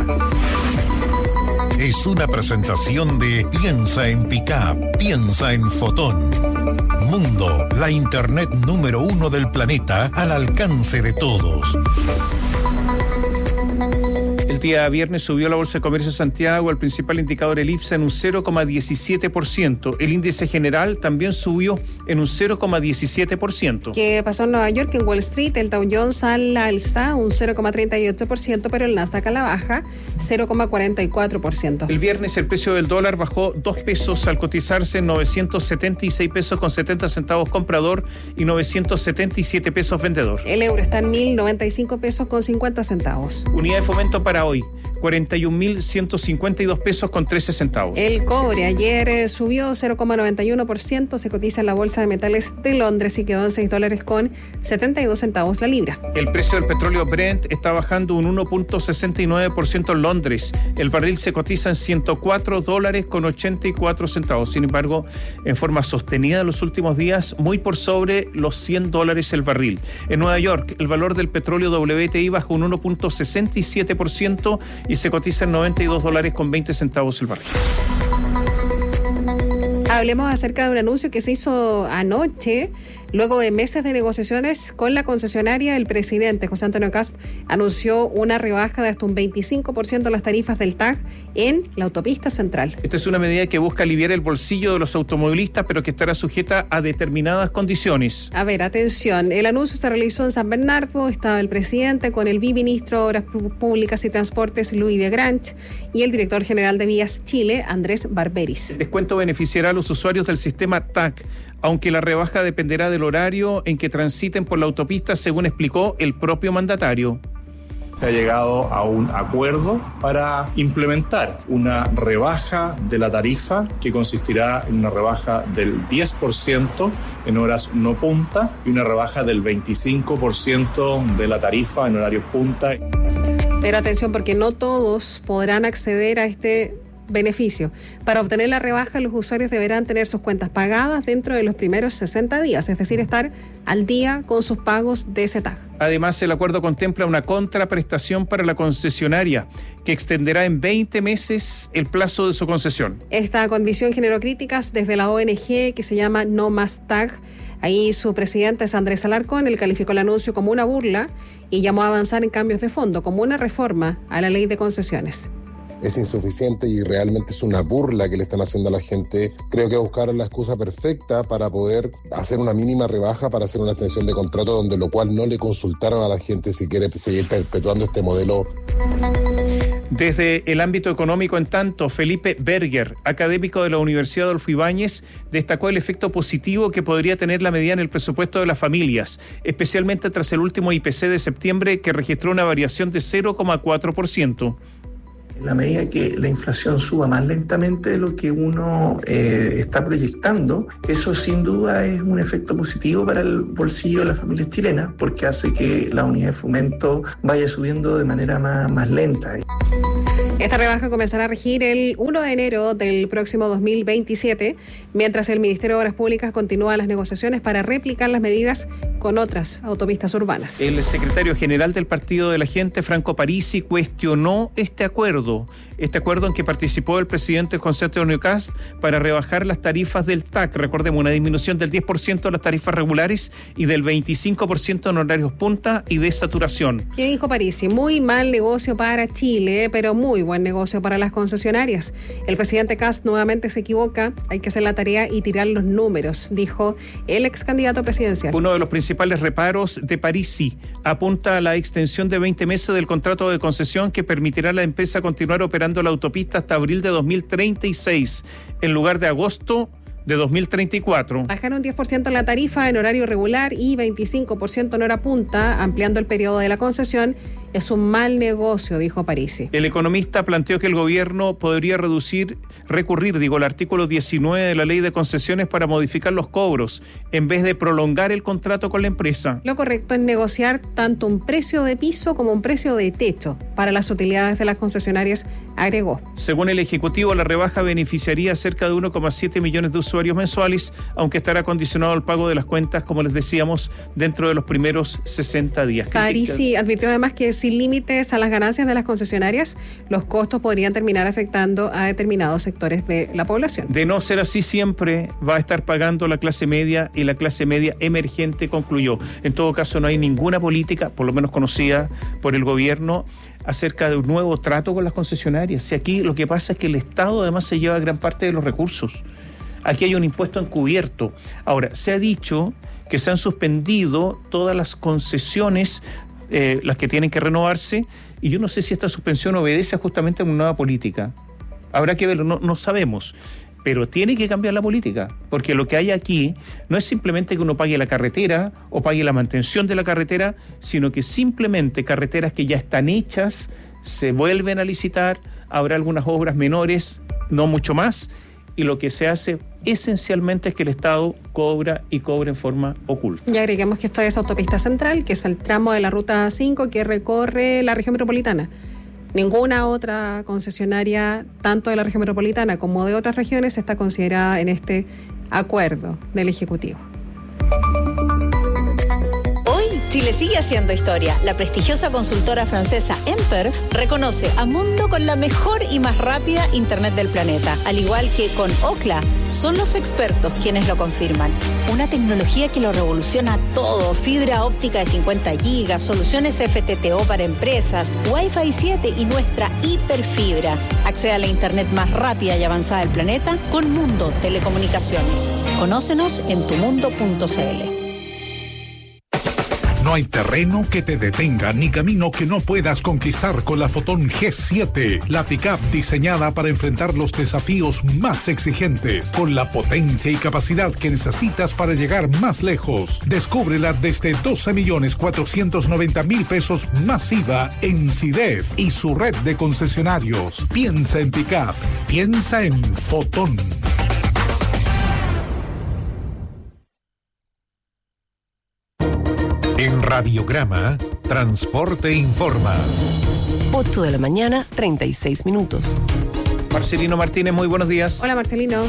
Es una presentación de Piensa en Pickup, piensa en Fotón. Mundo, la internet número 1 del planeta al alcance de todos. El día viernes subió la Bolsa de Comercio de Santiago, el principal indicador, el IPSA, en un 0,17%. El índice general también subió en un 0,17%. ¿Qué pasó en Nueva York? En Wall Street, el Dow Jones a la alza, un 0,38%, pero el Nasdaq a la baja, 0,44%. El viernes el precio del dólar bajó 2 pesos al cotizarse en 976 pesos con 70 centavos comprador y 977 pesos vendedor. El euro está en 1.095 pesos con 50 centavos. Unidad de fomento para hoy, 41.152 pesos con 13 centavos. El cobre ayer subió 0,91%, se cotiza en la Bolsa de Metales de Londres y quedó en $6 con 72 centavos la libra. El precio del petróleo Brent está bajando un 1,69% en Londres. El barril se cotiza en $104 con 84 centavos. Sin embargo, en forma sostenida en los últimos días, muy por sobre los $100 el barril. En Nueva York, el valor del petróleo WTI bajó un 1,67% y se cotiza en $92 con 20 centavos el barril. Hablemos acerca de un anuncio que se hizo anoche. Luego de meses de negociaciones con la concesionaria, el presidente José Antonio Kast anunció una rebaja de hasta un 25% de las tarifas del TAG en la autopista central. Esta es una medida que busca aliviar el bolsillo de los automovilistas, pero que estará sujeta a determinadas condiciones. A ver, atención, el anuncio se realizó en San Bernardo, estaba el presidente con el viceministro de Obras Públicas y Transportes, Luis de Granch, y el director general de Vías Chile, Andrés Barberis. El descuento beneficiará a los usuarios del sistema TAG, aunque la rebaja dependerá del horario en que transiten por la autopista, según explicó el propio mandatario. Se ha llegado a un acuerdo para implementar una rebaja de la tarifa que consistirá en una rebaja del 10% en horas no punta y una rebaja del 25% de la tarifa en horarios punta. Pero atención, porque no todos podrán acceder a este beneficio. Para obtener la rebaja, los usuarios deberán tener sus cuentas pagadas dentro de los primeros 60 días, es decir, estar al día con sus pagos de ese tag. Además, el acuerdo contempla una contraprestación para la concesionaria que extenderá en 20 meses el plazo de su concesión. Esta condición generó críticas desde la ONG que se llama No Más Tag. Ahí su presidente es Andrés Alarcón. Él calificó el anuncio como una burla y llamó a avanzar en cambios de fondo, como una reforma a la ley de concesiones. Es insuficiente y realmente es una burla que le están haciendo a la gente. Creo que buscaron la excusa perfecta para poder hacer una mínima rebaja, para hacer una extensión de contrato, donde lo cual no le consultaron a la gente si quiere seguir perpetuando este modelo. Desde el ámbito económico, en tanto, Felipe Berger, académico de la Universidad Adolfo Ibáñez, destacó el efecto positivo que podría tener la medida en el presupuesto de las familias, especialmente tras el último IPC de septiembre, que registró una variación de 0,4%. En la medida que la inflación suba más lentamente de lo que uno está proyectando, eso sin duda es un efecto positivo para el bolsillo de las familias chilenas, porque hace que la unidad de fomento vaya subiendo de manera más lenta. Esta rebaja comenzará a regir el 1 de enero del próximo 2027, mientras el Ministerio de Obras Públicas continúa las negociaciones para replicar las medidas con otras autopistas urbanas. El secretario general del Partido de la Gente, Franco Parisi, cuestionó este acuerdo en que participó el presidente José Antonio Kast para rebajar las tarifas del TAC. Recordemos, una disminución del 10% de las tarifas regulares y del 25% en horarios punta y de saturación. ¿Qué dijo Parisi? Muy mal negocio para Chile, pero muy buen negocio para las concesionarias. El presidente Kast nuevamente se equivoca, hay que hacer la tarea y tirar los números, dijo el ex candidato presidencial. Uno de los principales reparos de Parisi apunta a la extensión de 20 meses del contrato de concesión que permitirá a la empresa continuar operando la autopista hasta abril de 2036, en lugar de agosto de 2034. Bajaron 10% la tarifa en horario regular y 25% en hora punta, ampliando el periodo de la concesión. Es un mal negocio, dijo Parisi. El economista planteó que el gobierno podría recurrir al artículo 19 de la ley de concesiones para modificar los cobros, en vez de prolongar el contrato con la empresa. Lo correcto es negociar tanto un precio de piso como un precio de techo para las utilidades de las concesionarias, agregó. Según el Ejecutivo, la rebaja beneficiaría a cerca de 1,7 millones de usuarios mensuales, aunque estará condicionado al pago de las cuentas, como les decíamos, dentro de los primeros 60 días. Parisi advirtió además que sin límites a las ganancias de las concesionarias, los costos podrían terminar afectando a determinados sectores de la población. De no ser así, siempre va a estar pagando la clase media y la clase media emergente, concluyó. En todo caso, no hay ninguna política, por lo menos conocida por el gobierno, acerca de un nuevo trato con las concesionarias. Si aquí lo que pasa es que el Estado además se lleva gran parte de los recursos. Aquí hay un impuesto encubierto. Ahora, se ha dicho que se han suspendido todas las concesiones, las que tienen que renovarse, y yo no sé si esta suspensión obedece justamente a una nueva política. Habrá que verlo, no sabemos, pero tiene que cambiar la política, porque lo que hay aquí no es simplemente que uno pague la carretera o pague la mantención de la carretera, sino que simplemente carreteras que ya están hechas se vuelven a licitar, habrá algunas obras menores, no mucho más, y lo que se hace esencialmente es que el Estado cobra en forma oculta. Y agreguemos que esto es Autopista Central, que es el tramo de la Ruta 5 que recorre la región metropolitana. Ninguna otra concesionaria, tanto de la región metropolitana como de otras regiones, está considerada en este acuerdo del Ejecutivo. Chile sigue haciendo historia. La prestigiosa consultora francesa Emperf reconoce a Mundo con la mejor y más rápida internet del planeta. Al igual que con Ookla, son los expertos quienes lo confirman. Una tecnología que lo revoluciona todo. Fibra óptica de 50 gigas, soluciones FTTO para empresas, Wi-Fi 7 y nuestra hiperfibra. Accede a la internet más rápida y avanzada del planeta con Mundo Telecomunicaciones. Conócenos en tumundo.cl. No hay terreno que te detenga ni camino que no puedas conquistar con la Fotón G7, la pick-up diseñada para enfrentar los desafíos más exigentes, con la potencia y capacidad que necesitas para llegar más lejos. Descúbrela desde 12.490.000 pesos masiva en CIDEF y su red de concesionarios. Piensa en pick-up, piensa en Fotón. En Radiograma, Transporte Informa. 8 de la mañana, 36 minutos. Marcelino Martínez, muy buenos días. Hola, Marcelino.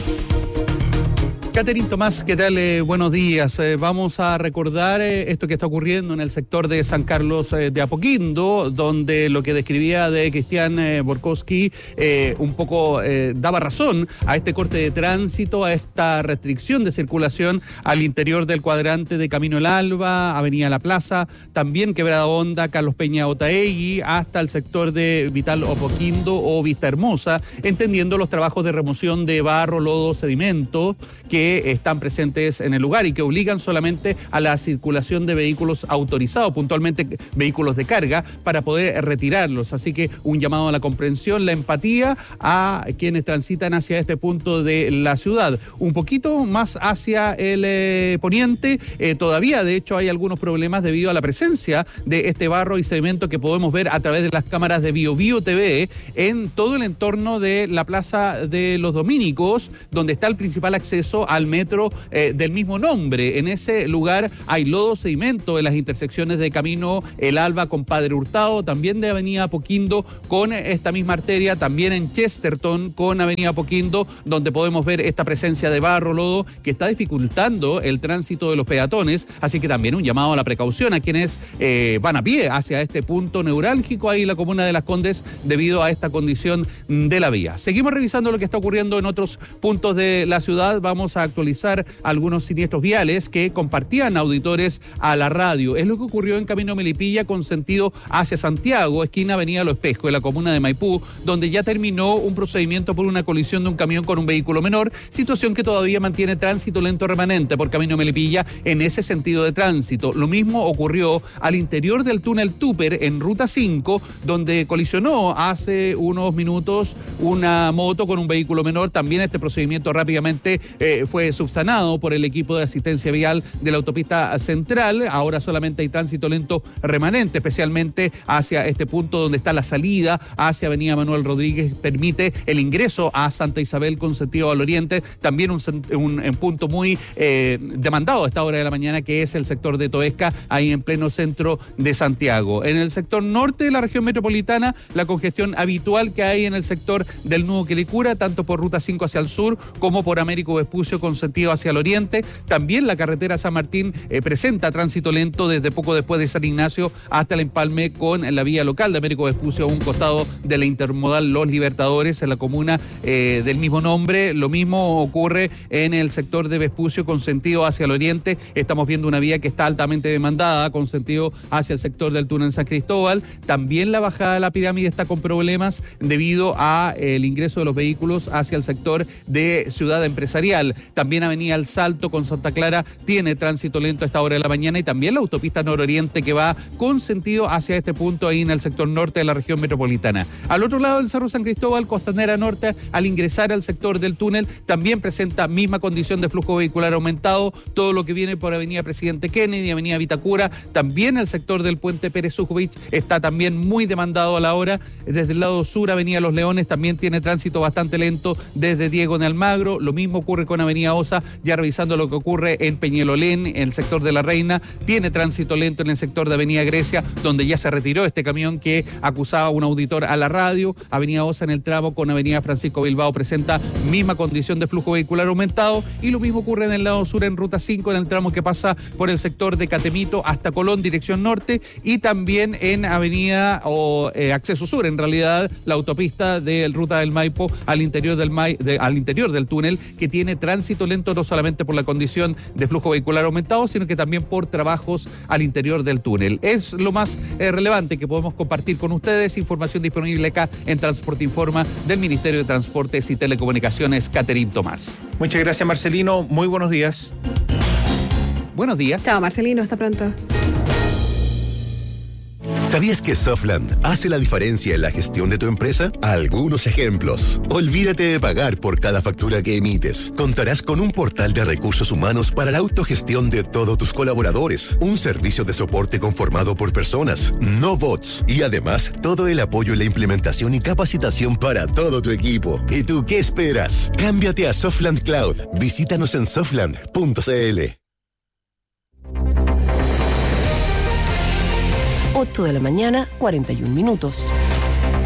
Catherine Tomás, ¿qué tal? Buenos días. Vamos a recordar esto que está ocurriendo en el sector de San Carlos de Apoquindo, donde lo que describía de Cristian Borkowski un poco daba razón a este corte de tránsito, a esta restricción de circulación al interior del cuadrante de Camino El Alba, Avenida La Plaza, también Quebrada Honda, Carlos Peña Otaegui, hasta el sector de Vital Apoquindo o Vista Hermosa, entendiendo los trabajos de remoción de barro, lodo, sedimento que están presentes en el lugar y que obligan solamente a la circulación de vehículos autorizados, puntualmente vehículos de carga, para poder retirarlos. Así que un llamado a la comprensión, la empatía a quienes transitan hacia este punto de la ciudad. Un poquito más hacia el poniente, todavía de hecho hay algunos problemas debido a la presencia de este barro y sedimento que podemos ver a través de las cámaras de BioBio TV en todo el entorno de la Plaza de los Dominicos, donde está el principal acceso al metro del mismo nombre. En ese lugar hay lodo, sedimento en las intersecciones de Camino El Alba con Padre Hurtado, también de Avenida Apoquindo con esta misma arteria, también en Chesterton con Avenida Apoquindo, donde podemos ver esta presencia de barro, lodo, que está dificultando el tránsito de los peatones. Así que también un llamado a la precaución a quienes van a pie hacia este punto neurálgico ahí en la comuna de Las Condes debido a esta condición de la vía. Seguimos revisando lo que está ocurriendo en otros puntos de la ciudad. Vamos a actualizar algunos siniestros viales que compartían auditores a la radio. Es lo que ocurrió en Camino Melipilla con sentido hacia Santiago, esquina Avenida Lo Espejo, en la comuna de Maipú, donde ya terminó un procedimiento por una colisión de un camión con un vehículo menor, situación que todavía mantiene tránsito lento remanente por Camino Melipilla en ese sentido de tránsito. Lo mismo ocurrió al interior del túnel Tupper en Ruta 5, donde colisionó hace unos minutos una moto con un vehículo menor. También este procedimiento rápidamente fue subsanado por el equipo de asistencia vial de la autopista central. Ahora solamente hay tránsito lento remanente, especialmente hacia este punto donde está la salida hacia Avenida Manuel Rodríguez, permite el ingreso a Santa Isabel con sentido al oriente. También un punto muy demandado a esta hora de la mañana, que es el sector de Toesca, ahí en pleno centro de Santiago. En el sector norte de la región metropolitana, la congestión habitual que hay en el sector del Nudo Quilicura, tanto por Ruta 5 hacia el sur como por Américo Vespucio con sentido hacia el oriente. También la carretera San Martín presenta tránsito lento desde poco después de San Ignacio hasta el empalme con la vía local de Américo Vespucio, a un costado de la intermodal Los Libertadores en la comuna del mismo nombre. Lo mismo ocurre en el sector de Vespucio con sentido hacia el oriente. Estamos viendo una vía que está altamente demandada con sentido hacia el sector del túnel San Cristóbal. También la bajada de la pirámide está con problemas debido a el ingreso de los vehículos hacia el sector de Ciudad Empresarial. También Avenida El Salto con Santa Clara tiene tránsito lento a esta hora de la mañana, y también la autopista nororiente que va con sentido hacia este punto ahí en el sector norte de la región metropolitana. Al otro lado del Cerro San Cristóbal, Costanera Norte, al ingresar al sector del túnel, también presenta misma condición de flujo vehicular aumentado. Todo lo que viene por Avenida Presidente Kennedy, Avenida Vitacura, también el sector del puente Pérez Sujovic está también muy demandado a la hora. Desde el lado sur, Avenida Los Leones también tiene tránsito bastante lento desde Diego de Almagro. Lo mismo ocurre con Avenida Osa, ya revisando lo que ocurre en Peñalolén, en el sector de La Reina. Tiene tránsito lento en el sector de Avenida Grecia, donde ya se retiró este camión que acusaba a un auditor a la radio. Avenida Osa en el tramo con Avenida Francisco Bilbao presenta misma condición de flujo vehicular aumentado, y lo mismo ocurre en el lado sur en Ruta 5, en el tramo que pasa por el sector de Catemito hasta Colón, dirección norte, y también en Avenida Acceso Sur, en realidad la autopista de Ruta del Maipo al interior del túnel, que tiene tránsito lento no solamente por la condición de flujo vehicular aumentado, sino que también por trabajos al interior del túnel. Es lo más relevante que podemos compartir con ustedes. Información disponible acá en Transporte Informa del Ministerio de Transportes y Telecomunicaciones. Catherine Tomás. Muchas gracias, Marcelino. Muy buenos días. Buenos días. Chao, Marcelino. Hasta pronto. ¿Sabías que Softland hace la diferencia en la gestión de tu empresa? Algunos ejemplos. Olvídate de pagar por cada factura que emites. Contarás con un portal de recursos humanos para la autogestión de todos tus colaboradores. Un servicio de soporte conformado por personas, no bots. Y además, todo el apoyo en la implementación y capacitación para todo tu equipo. ¿Y tú qué esperas? Cámbiate a Softland Cloud. Visítanos en softland.cl. 8 de la mañana, 41 minutos.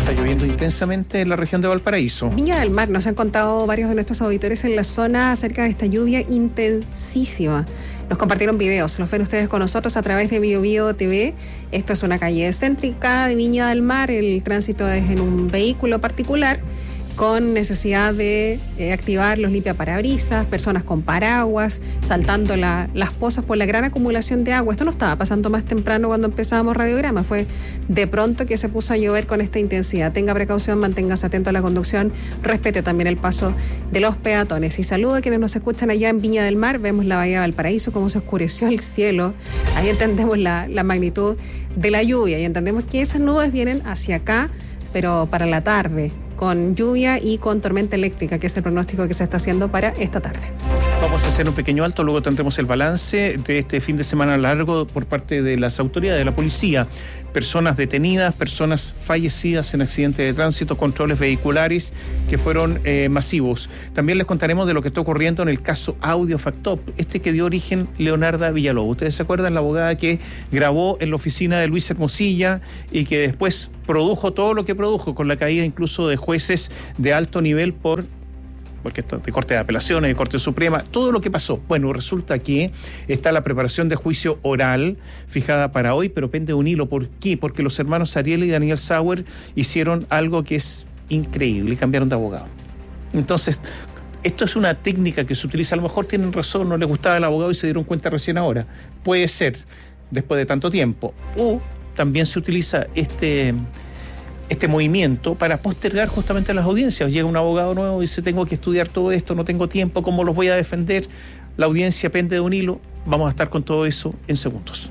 Está lloviendo intensamente en la región de Valparaíso. Viña del Mar, nos han contado varios de nuestros auditores en la zona acerca de esta lluvia intensísima. Nos compartieron videos, los ven ustedes con nosotros a través de BioBio TV. Esto es una calle céntrica de Viña del Mar, el tránsito es en un vehículo particular con necesidad de activar los limpiaparabrisas, personas con paraguas, saltando las pozas por la gran acumulación de agua. Esto no estaba pasando más temprano cuando empezábamos Radiograma, fue de pronto que se puso a llover con esta intensidad. Tenga precaución, manténgase atento a la conducción, respete también el paso de los peatones. Y saludo a quienes nos escuchan allá en Viña del Mar, vemos la bahía de Valparaíso, cómo se oscureció el cielo, ahí entendemos la magnitud de la lluvia y entendemos que esas nubes vienen hacia acá, pero para la tarde, con lluvia y con tormenta eléctrica, que es el pronóstico que se está haciendo para esta tarde. Vamos a hacer un pequeño alto, luego tendremos el balance de este fin de semana largo por parte de las autoridades de la policía. Personas detenidas, personas fallecidas en accidentes de tránsito, controles vehiculares que fueron masivos. También les contaremos de lo que está ocurriendo en el caso Audio Factop, que dio origen Leonarda Villalobos. ¿Ustedes se acuerdan? La abogada que grabó en la oficina de Luis Hermosilla y que después produjo todo lo que produjo, con la caída incluso de jueces de alto nivel porque está de Corte de Apelaciones, de Corte Suprema, todo lo que pasó. Bueno, resulta que está la preparación de juicio oral fijada para hoy, pero pende un hilo. ¿Por qué? Porque los hermanos Ariel y Daniel Sauer hicieron algo que es increíble, cambiaron de abogado. Entonces, esto es una técnica que se utiliza, a lo mejor tienen razón, no les gustaba el abogado y se dieron cuenta recién ahora. Puede ser, después de tanto tiempo. O también se utiliza este movimiento para postergar justamente las audiencias. Llega un abogado nuevo y dice, tengo que estudiar todo esto, no tengo tiempo, ¿cómo los voy a defender? La audiencia pende de un hilo. Vamos a estar con todo eso en segundos.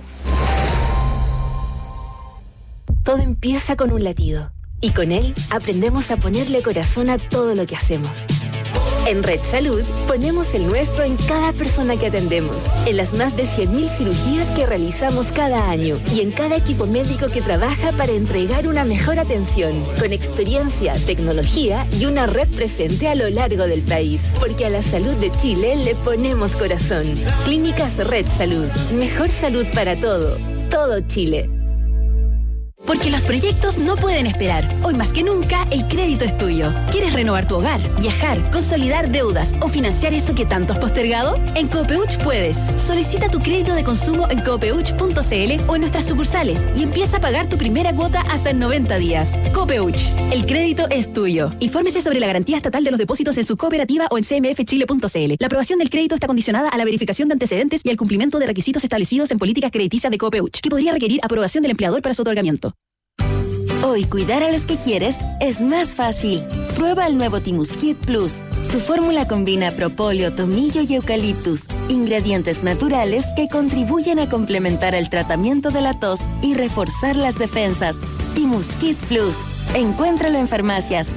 Todo empieza con un latido y con él aprendemos a ponerle corazón a todo lo que hacemos. En Red Salud ponemos el nuestro en cada persona que atendemos, en las más de 100.000 cirugías que realizamos cada año y en cada equipo médico que trabaja para entregar una mejor atención, con experiencia, tecnología y una red presente a lo largo del país. Porque a la salud de Chile le ponemos corazón. Clínicas Red Salud. Mejor salud para todo Chile. Porque los proyectos no pueden esperar. Hoy más que nunca, el crédito es tuyo. ¿Quieres renovar tu hogar, viajar, consolidar deudas o financiar eso que tanto has postergado? En Copeuch puedes. Solicita tu crédito de consumo en copeuch.cl o en nuestras sucursales y empieza a pagar tu primera cuota hasta en 90 días. Copeuch, el crédito es tuyo. Infórmese sobre la garantía estatal de los depósitos en su cooperativa o en cmfchile.cl. La aprobación del crédito está condicionada a la verificación de antecedentes y al cumplimiento de requisitos establecidos en políticas crediticias de Copeuch, que podría requerir aprobación del empleador para su otorgamiento. Hoy cuidar a los que quieres es más fácil. Prueba el nuevo Timuskit Plus. Su fórmula combina propóleo, tomillo y eucaliptus, ingredientes naturales que contribuyen a complementar el tratamiento de la tos y reforzar las defensas. Timuskit Plus. Encuéntralo en farmacias.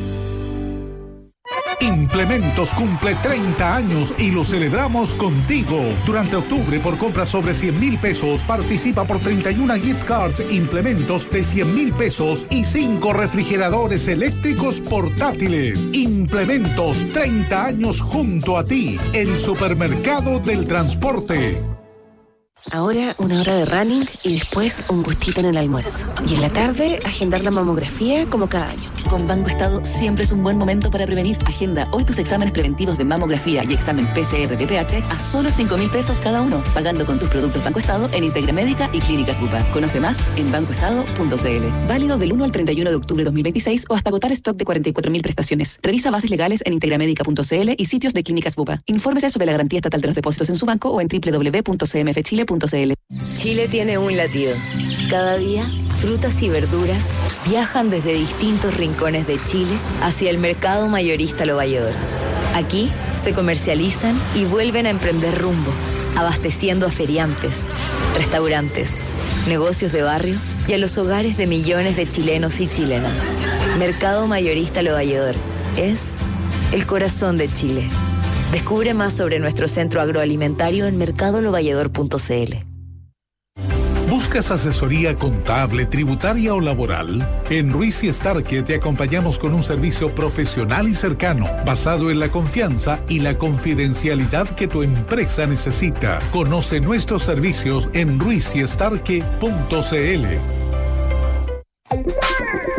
Implementos cumple 30 años y lo celebramos contigo. Durante octubre, por compras sobre 100,000 pesos, participa por 31 gift cards Implementos de 100,000 pesos y 5 refrigeradores eléctricos portátiles. Implementos, 30 años junto a ti, el supermercado del transporte. Ahora una hora de running y después un gustito en el almuerzo. Y en la tarde, agendar la mamografía como cada año. Con Banco Estado siempre es un buen momento para prevenir. Agenda hoy tus exámenes preventivos de mamografía y examen PCR de pH a solo 5,000 pesos cada uno, pagando con tus productos Banco Estado en Integramédica y Clínicas Bupa. Conoce más en bancoestado.cl. Válido del 1 al 31 de octubre de 2026 o hasta agotar stock de 44,000 prestaciones. Revisa bases legales en integramédica.cl y sitios de Clínicas Bupa. Infórmese sobre la garantía estatal de los depósitos en su banco o en www.cmfchile.cl. Chile tiene un latido. Cada día, frutas y verduras viajan desde distintos rincones de Chile hacia el mercado mayorista Lo Valledor. Aquí se comercializan y vuelven a emprender rumbo, abasteciendo a feriantes, restaurantes, negocios de barrio y a los hogares de millones de chilenos y chilenas. Mercado mayorista Lo Valledor es el corazón de Chile. Descubre más sobre nuestro centro agroalimentario en mercadolovalledor.cl. ¿Buscas asesoría contable, tributaria o laboral? En Ruiz y Starke te acompañamos con un servicio profesional y cercano, basado en la confianza y la confidencialidad que tu empresa necesita. Conoce nuestros servicios en ruizyestarke.cl.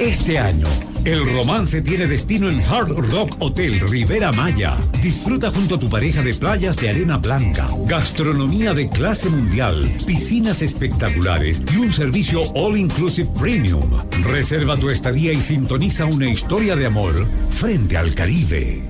Este año, el romance tiene destino en Hard Rock Hotel Rivera Maya. Disfruta junto a tu pareja de playas de arena blanca, gastronomía de clase mundial, piscinas espectaculares y un servicio All Inclusive Premium. Reserva tu estadía y sintoniza una historia de amor frente al Caribe.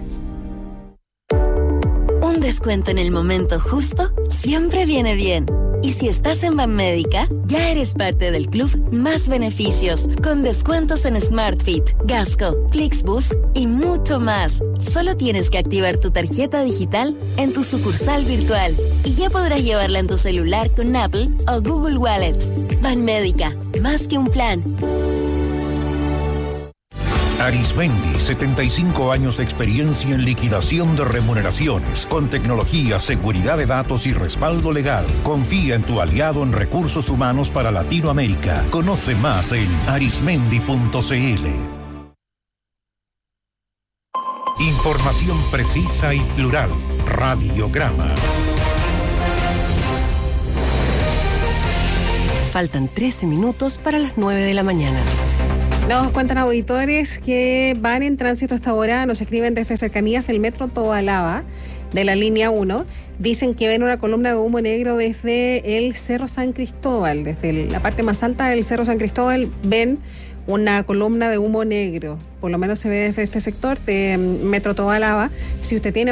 Un descuento en el momento justo siempre viene bien. Y si estás en Banmédica, ya eres parte del club Más Beneficios, con descuentos en SmartFit, Gasco, Flixbus y mucho más. Solo tienes que activar tu tarjeta digital en tu sucursal virtual y ya podrás llevarla en tu celular con Apple o Google Wallet. Banmédica, más que un plan. Arismendi, 75 años de experiencia en liquidación de remuneraciones, con tecnología, seguridad de datos y respaldo legal. Confía en tu aliado en recursos humanos para Latinoamérica. Conoce más en arismendi.cl. Información precisa y plural. Radiograma. Faltan 13 minutos para las 9 de la mañana. Nos cuentan auditores que van en tránsito hasta ahora, nos escriben desde cercanías del metro Tobalaba, de la línea 1. Dicen que ven una columna de humo negro desde el Cerro San Cristóbal, desde la parte más alta del Cerro San Cristóbal, ven una columna de humo negro. Por lo menos se ve desde este sector de metro Tobalaba. Si usted tiene